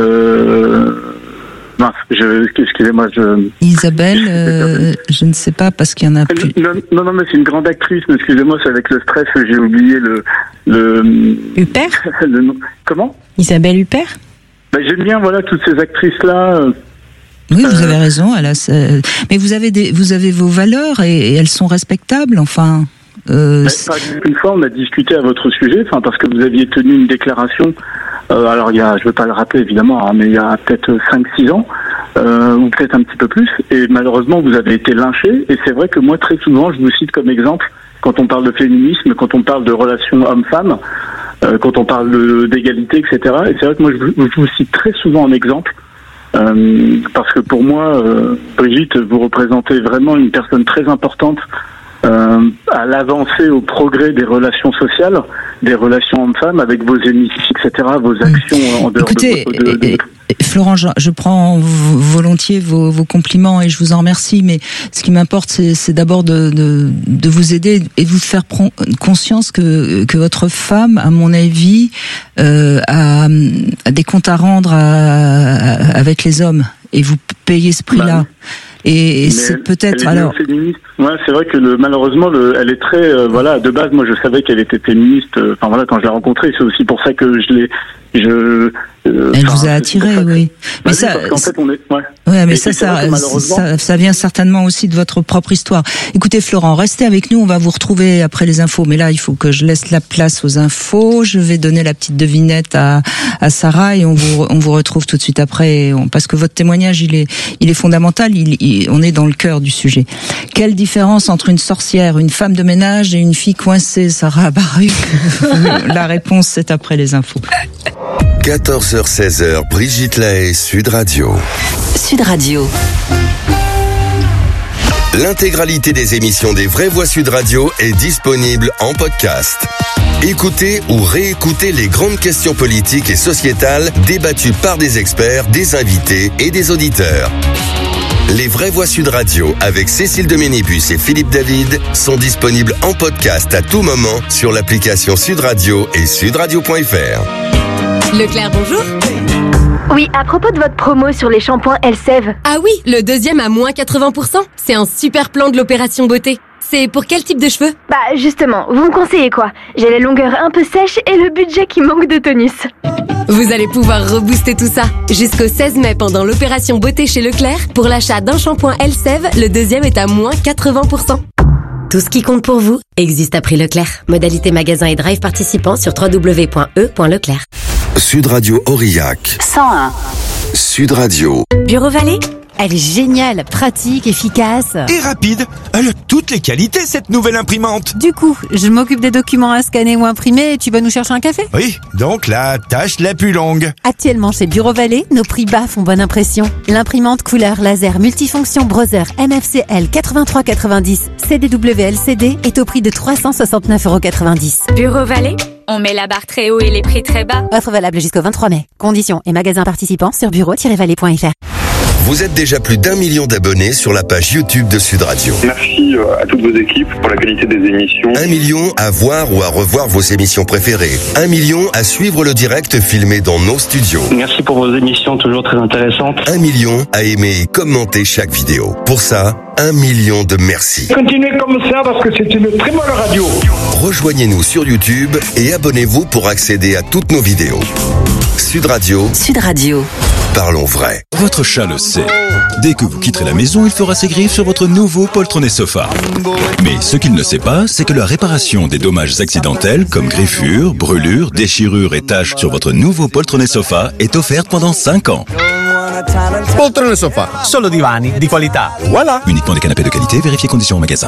Excusez-moi, Isabelle, je ne sais pas parce qu'il y en a plus. Non, mais c'est une grande actrice. Mais excusez-moi, c'est avec le stress que j'ai oublié le. Huppert. Le nom. Comment? Isabelle Huppert. J'aime bien, voilà, toutes ces actrices-là. Oui, vous avez raison. Mais vous avez vos valeurs et elles sont respectables. Enfin. Une fois, on a discuté à votre sujet, parce que vous aviez tenu une déclaration. Alors, je ne veux pas le rappeler évidemment, mais il y a peut-être 5-6 ans, ou peut-être un petit peu plus, et malheureusement vous avez été lynché, et c'est vrai que moi très souvent je vous cite comme exemple, quand on parle de féminisme, quand on parle de relations hommes-femmes, quand on parle d'égalité, etc. Et c'est vrai que moi je vous cite très souvent en exemple, parce que pour moi, Brigitte, vous représentez vraiment une personne très importante à l'avancée, au progrès des relations sociales, des relations hommes-femmes, avec vos émissions, etc., vos actions en dehors de... Florent, je prends volontiers vos compliments et je vous en remercie, mais ce qui m'importe, c'est d'abord de vous aider et de vous faire prendre conscience que votre femme, à mon avis, a des comptes à rendre avec les hommes, et vous payez ce prix-là. Et c'est peut-être alors. Féministe. Ouais, c'est vrai que malheureusement, elle est très de base. Moi, je savais qu'elle était féministe. Quand je l'ai rencontrée, c'est aussi pour ça que elle vous a attiré, oui. Mais ça, parce qu'en fait, on est. Ouais. Ouais, mais ça vient certainement aussi de votre propre histoire. Écoutez, Florent, restez avec nous. On va vous retrouver après les infos. Mais là, il faut que je laisse la place aux infos. Je vais donner la petite devinette à Sarah et on vous retrouve tout de suite après. Parce que votre témoignage, il est fondamental. On est dans le cœur du sujet. Quelle différence entre une sorcière, une femme de ménage et une fille coincée, Sarah Baruch? La réponse, c'est après les infos. 14h-16h, Brigitte Lahaie, Sud Radio. Sud Radio. L'intégralité des émissions des Vraies Voix Sud Radio est disponible en podcast. Écoutez ou réécoutez les grandes questions politiques et sociétales débattues par des experts, des invités et des auditeurs. Les Vraies Voix Sud Radio avec Cécile de Ménibus et Philippe David sont disponibles en podcast à tout moment sur l'application Sud Radio et sudradio.fr. Leclerc, bonjour. Oui, à propos de votre promo sur les shampoings Elseve. Ah oui, le deuxième à moins 80%. C'est un super plan de l'opération beauté. C'est pour quel type de cheveux? Bah justement, vous me conseillez quoi? J'ai la longueur un peu sèche et le budget qui manque de tonus. Vous allez pouvoir rebooster tout ça. Jusqu'au 16 mai pendant l'opération beauté chez Leclerc, pour l'achat d'un shampoing Elseve, le deuxième est à moins 80%. Tout ce qui compte pour vous existe à prix Leclerc. Modalité magasin et drive participants sur www.e.leclerc. Sud Radio Aurillac. 101. Sud Radio. Bureau Vallée, elle est géniale, pratique, efficace. Et rapide. Elle a toutes les qualités, cette nouvelle imprimante. Du coup, je m'occupe des documents à scanner ou imprimer et tu vas nous chercher un café? Oui, donc la tâche la plus longue. Actuellement chez Bureau Vallée, nos prix bas font bonne impression. L'imprimante couleur laser multifonction Brother MFCL 8390 CDW-LCD est au prix de 369,90 €. Bureau Vallée, on met la barre très haut et les prix très bas. Offre valable jusqu'au 23 mai. Conditions et magasins participants sur bureau-vallée.fr. Vous êtes déjà plus d'1 million d'abonnés sur la page YouTube de Sud Radio. Merci à toutes vos équipes pour la qualité des émissions. 1 million à voir ou à revoir vos émissions préférées. 1 million à suivre le direct filmé dans nos studios. Merci pour vos émissions toujours très intéressantes. 1 million à aimer et commenter chaque vidéo. Pour ça, 1 million de merci. Continuez comme ça parce que c'est une très bonne radio. Rejoignez-nous sur YouTube et abonnez-vous pour accéder à toutes nos vidéos. Sud Radio. Sud Radio. Parlons vrai. Votre chat le sait. Dès que vous quitterez la maison, il fera ses griffes sur votre nouveau poltronné sofa. Mais ce qu'il ne sait pas, c'est que la réparation des dommages accidentels comme griffures, brûlures, déchirures et taches sur votre nouveau poltronné sofa est offerte pendant 5 ans. Poltrone sofà, solo divani di qualità. Voilà. Uniquement des canapés de qualité, vérifiez conditions au magasin.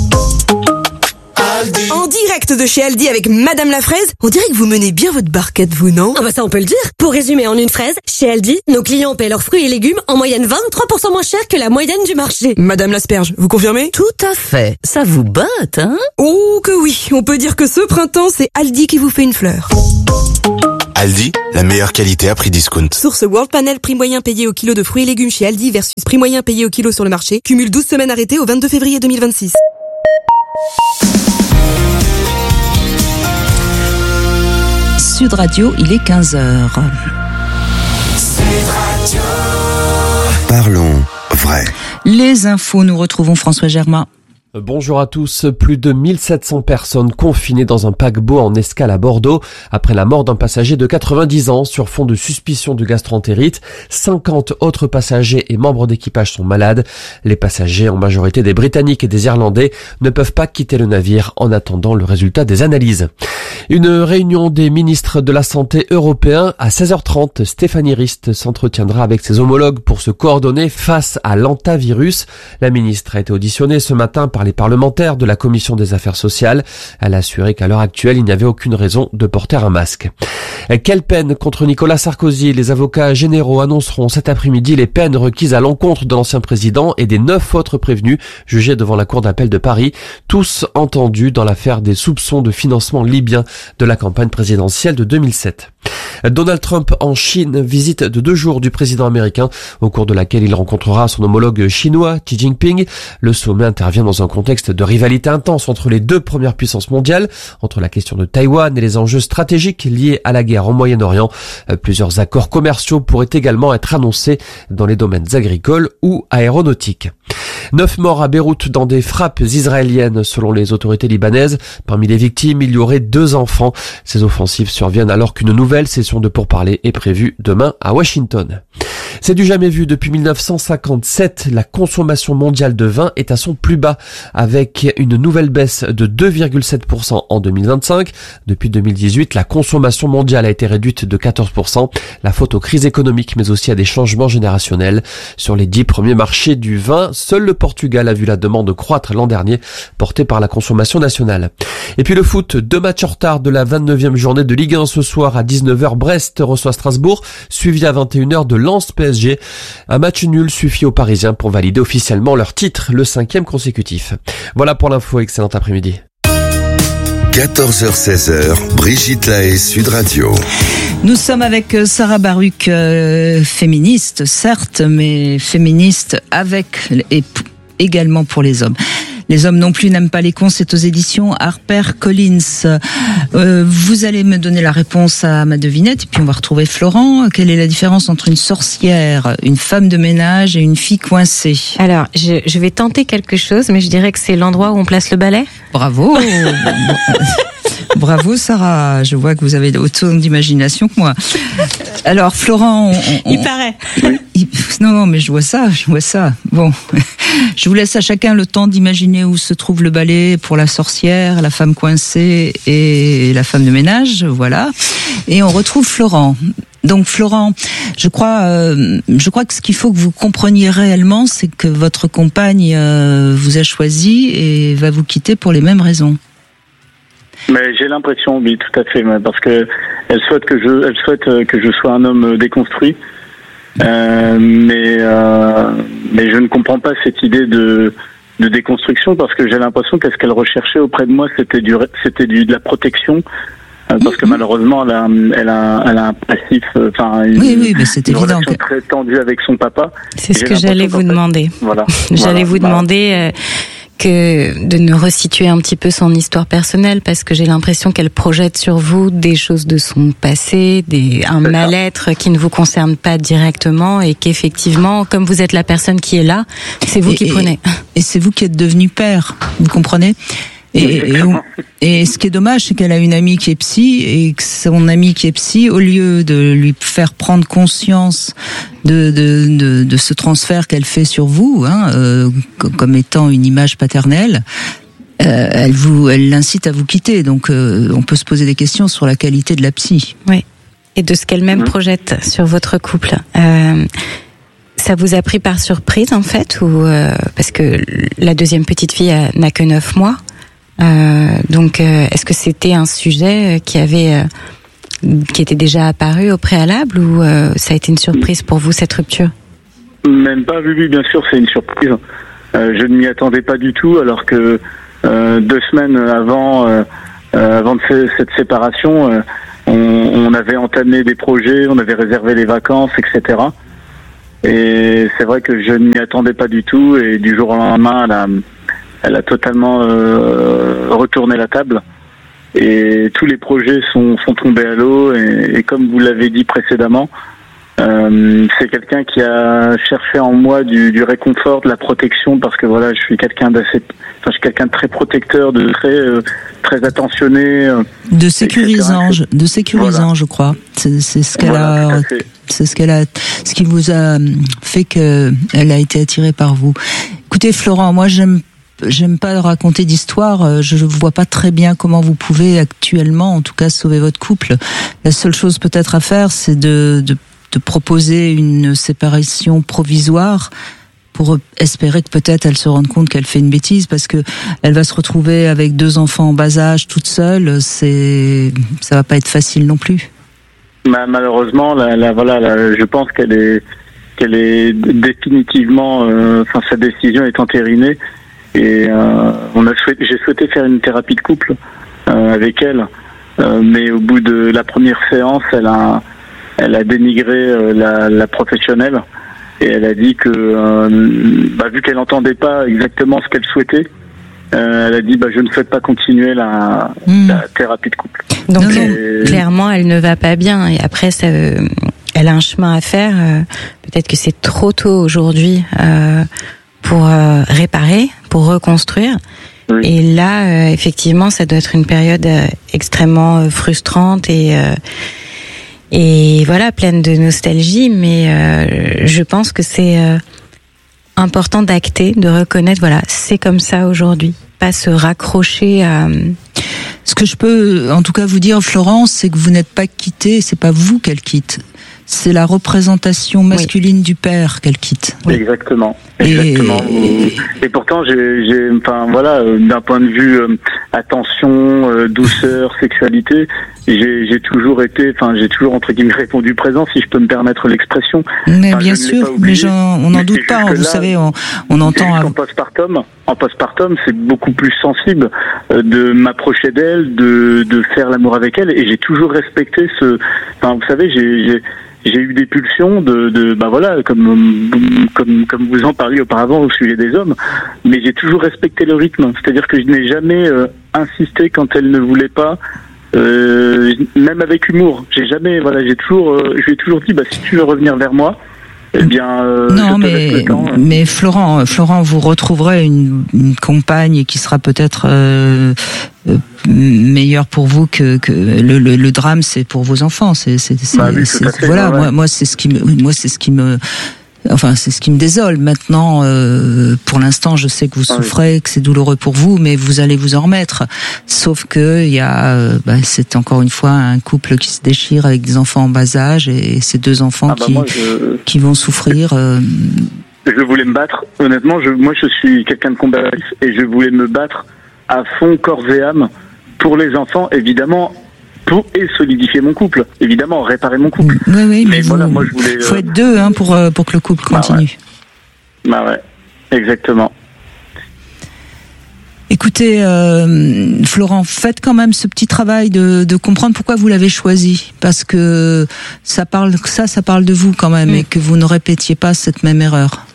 En direct de chez Aldi avec Madame la Fraise, on dirait que vous menez bien votre barquette, vous, non? Ah bah ça on peut le dire. Pour résumer en une phrase, chez Aldi, nos clients paient leurs fruits et légumes en moyenne 23% moins cher que la moyenne du marché. Madame l'Asperge, vous confirmez? Tout à fait. Ça vous botte, hein? Oh que oui, on peut dire que ce printemps, c'est Aldi qui vous fait une fleur. Aldi, la meilleure qualité à prix discount. Source World Panel, prix moyen payé au kilo de fruits et légumes chez Aldi versus prix moyen payé au kilo sur le marché. Cumule 12 semaines arrêtées au 22 février 2026. Sud Radio, il est 15h. Parlons vrai. Les infos, nous retrouvons François Germain. Bonjour à tous. Plus de 1700 personnes confinées dans un paquebot en escale à Bordeaux après la mort d'un passager de 90 ans sur fond de suspicion de gastroentérite. 50 autres passagers et membres d'équipage sont malades. Les passagers, en majorité des Britanniques et des Irlandais, ne peuvent pas quitter le navire en attendant le résultat des analyses. Une réunion des ministres de la Santé européens à 16h30. Stéphanie Rist s'entretiendra avec ses homologues pour se coordonner face à l'hantavirus. La ministre a été auditionnée ce matin par les parlementaires de la Commission des Affaires sociales. Elle a assuré qu'à l'heure actuelle, il n'y avait aucune raison de porter un masque. Quelle peine contre Nicolas Sarkozy? Les avocats généraux annonceront cet après-midi les peines requises à l'encontre de l'ancien président et des 9 autres prévenus jugés devant la Cour d'appel de Paris, tous entendus dans l'affaire des soupçons de financement libyen de la campagne présidentielle de 2007. Donald Trump en Chine, visite de 2 jours du président américain, au cours de laquelle il rencontrera son homologue chinois, Xi Jinping. Le sommet intervient dans un contexte de rivalité intense entre les deux premières puissances mondiales, entre la question de Taïwan et les enjeux stratégiques liés à la guerre au Moyen-Orient. Plusieurs accords commerciaux pourraient également être annoncés dans les domaines agricoles ou aéronautiques. 9 morts à Beyrouth dans des frappes israéliennes selon les autorités libanaises. Parmi les victimes, il y aurait 2 enfants. Ces offensives surviennent alors qu'une nouvelle session de pourparlers est prévue demain à Washington. C'est du jamais vu depuis 1957. La consommation mondiale de vin est à son plus bas avec une nouvelle baisse de 2,7% en 2025. Depuis 2018, la consommation mondiale a été réduite de 14%. La faute aux crises économiques mais aussi à des changements générationnels. Sur les 10 premiers marchés du vin, seul le Portugal a vu la demande croître l'an dernier, portée par la consommation nationale. Et puis le foot, 2 matchs en retard de la 29e journée de Ligue 1 ce soir à 19h. Brest reçoit Strasbourg, suivi à 21h de Lens PSG. Un match nul suffit aux Parisiens pour valider officiellement leur titre, le 5e consécutif. Voilà pour l'info, excellent après-midi. 14h-16h, Brigitte Lahaie, Sud Radio. Nous sommes avec Sarah Baruch, féministe, certes, mais féministe avec et également pour les hommes. Les hommes non plus n'aiment pas les cons, c'est aux éditions HarperCollins. Vous allez me donner la réponse à ma devinette et puis on va retrouver Florent. Quelle est la différence entre une sorcière, une femme de ménage et une fille coincée? Alors, je vais tenter quelque chose, mais je dirais que c'est l'endroit où on place le balai. Bravo. Bravo Sarah, je vois que vous avez autant d'imagination que moi. Alors Florent, il paraît. Non, mais je vois ça. Bon, je vous laisse à chacun le temps d'imaginer où se trouve le balai pour la sorcière, la femme coincée et la femme de ménage, voilà. Et on retrouve Florent. Donc Florent, je crois que ce qu'il faut que vous compreniez réellement, c'est que votre compagne vous a choisi et va vous quitter pour les mêmes raisons. Mais j'ai l'impression, oui, tout à fait, parce que elle souhaite que je sois un homme déconstruit, mais je ne comprends pas cette idée de déconstruction parce que j'ai l'impression que ce qu'elle recherchait auprès de moi, c'était de la protection. Parce que malheureusement, elle a un passif, oui, mais c'est une évident relation très tendue avec son papa. C'est ce que j'allais vous demander. Voilà. J'allais vous demander que de nous resituer un petit peu son histoire personnelle, parce que j'ai l'impression qu'elle projette sur vous des choses de son passé, un mal-être qui ne vous concerne pas directement, et qu'effectivement, comme vous êtes la personne qui est là, c'est vous qui prenez. Et c'est vous qui êtes devenu père, vous comprenez ? Et ce qui est dommage, c'est qu'elle a une amie qui est psy, et que son amie qui est psy, au lieu de lui faire prendre conscience de ce transfert qu'elle fait sur vous, comme étant une image paternelle, elle l'incite à vous quitter. Donc, on peut se poser des questions sur la qualité de la psy. Oui. Et de ce qu'elle-même projette sur votre couple. Ça vous a pris par surprise en fait, ou parce que la deuxième petite fille n'a que 9 mois. Donc, est-ce que c'était un sujet qui était déjà apparu au préalable, ou ça a été une surprise pour vous, cette rupture? Même pas, oui, bien sûr, c'est une surprise. Je ne m'y attendais pas du tout, alors que 2 semaines avant de cette séparation, on avait entamé des projets, on avait réservé les vacances, etc. Et c'est vrai que je ne m'y attendais pas du tout, et du jour au lendemain, elle a totalement retourné la table. Et tous les projets sont tombés à l'eau, et comme vous l'avez dit précédemment, c'est quelqu'un qui a cherché en moi du réconfort, de la protection, parce que voilà, je suis quelqu'un de très protecteur, de très attentionné, de sécurisant, voilà. Je crois. C'est ce qu'elle a, ce qui vous a fait qu'elle a été attirée par vous. Écoutez, Florent, moi j'aime pas raconter d'histoire. Je vois pas très bien comment vous pouvez actuellement, en tout cas, sauver votre couple. La seule chose peut-être à faire, c'est de proposer une séparation provisoire pour espérer que peut-être elle se rende compte qu'elle fait une bêtise, parce que elle va se retrouver avec 2 enfants en bas âge toute seule. Ça va pas être facile non plus. Malheureusement, je pense qu'elle est définitivement, sa décision est entérinée, et j'ai souhaité faire une thérapie de couple avec elle, mais au bout de la première séance, elle a dénigré la professionnelle, et elle a dit que vu qu'elle n'entendait pas exactement ce qu'elle souhaitait, elle a dit je ne souhaite pas continuer la thérapie de couple. Donc clairement elle ne va pas bien, et après elle a un chemin à faire. Peut-être que c'est trop tôt aujourd'hui pour réparer, pour reconstruire. Oui. Et là effectivement ça doit être une période extrêmement frustrante et voilà, pleine de nostalgie, mais je pense que c'est important d'acter, de reconnaître, voilà, c'est comme ça aujourd'hui, pas se raccrocher à... Ce que je peux en tout cas vous dire, Florence, c'est que vous n'êtes pas quittée, c'est pas vous qu'elle quitte. C'est la représentation masculine du père qu'elle quitte. Oui. Exactement. Et pourtant, d'un point de vue attention, douceur, sexualité, j'ai toujours entre guillemets répondu présent, si je peux me permettre l'expression. Mais bien sûr, on n'en doute pas. Vous savez, on entend. En postpartum, c'est beaucoup plus sensible de m'approcher d'elle, de faire l'amour avec elle, et j'ai toujours respecté vous savez, j'ai eu des pulsions comme vous en parliez auparavant au sujet des hommes, mais j'ai toujours respecté le rythme. C'est-à-dire que je n'ai jamais insisté quand elle ne voulait pas, même avec humour. Je lui ai toujours dit, si tu veux revenir vers moi, eh bien, non, mais Florent, vous retrouverez une compagne qui sera peut-être meilleure pour vous que le drame, c'est pour vos enfants. Voilà, moi c'est ce qui me désole. Maintenant, pour l'instant, je sais que vous souffrez, que c'est douloureux pour vous, mais vous allez vous en remettre. Sauf que c'est encore une fois un couple qui se déchire avec des enfants en bas âge, et ces 2 enfants qui vont souffrir. Je voulais me battre. Honnêtement, moi je suis quelqu'un de combatif, et je voulais me battre à fond, corps et âme, pour les enfants, évidemment. Et solidifier mon couple, évidemment, réparer mon couple. Oui, mais moi je voulais. Faut être 2 pour que le couple continue. Ouais, exactement. Écoutez, Florent, faites quand même ce petit travail de comprendre pourquoi vous l'avez choisi, parce que ça parle de vous quand même, et que vous ne répétiez pas cette même erreur.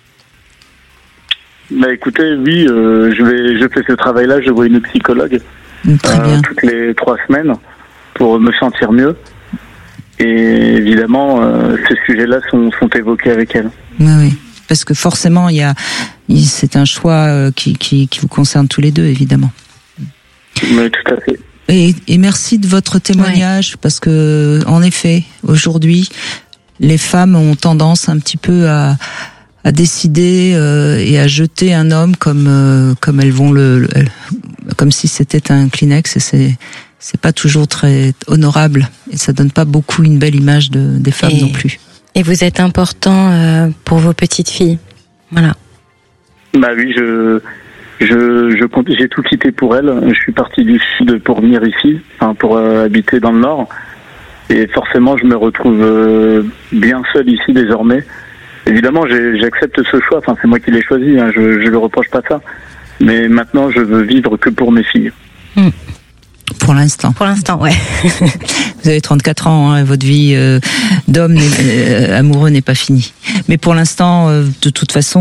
Écoutez, oui, je fais ce travail-là, je vois une psychologue. Très bien. Toutes les 3 semaines, pour me sentir mieux. Et évidemment, ces sujets-là sont évoqués avec elle. Oui, parce que forcément, c'est un choix qui vous concerne tous les 2, évidemment. Oui, tout à fait. Et merci de votre témoignage, parce que, en effet, aujourd'hui, les femmes ont tendance un petit peu à décider et à jeter un homme comme elles vont comme si c'était un Kleenex, et c'est pas toujours très honorable, et ça donne pas beaucoup une belle image des femmes non plus. Et vous êtes important pour vos petites filles. Voilà. Bah oui, j'ai tout quitté pour elle. Je suis parti du sud pour venir ici, pour habiter dans le nord. Et forcément, je me retrouve bien seul ici désormais. Évidemment, j'accepte ce choix. Enfin, c'est moi qui l'ai choisi. Je ne reproche pas ça. Mais maintenant, je veux vivre que pour mes filles. Pour l'instant. Pour l'instant, ouais. Vous avez 34 ans, et votre vie d'homme amoureux n'est pas finie. Mais pour l'instant, de toute façon,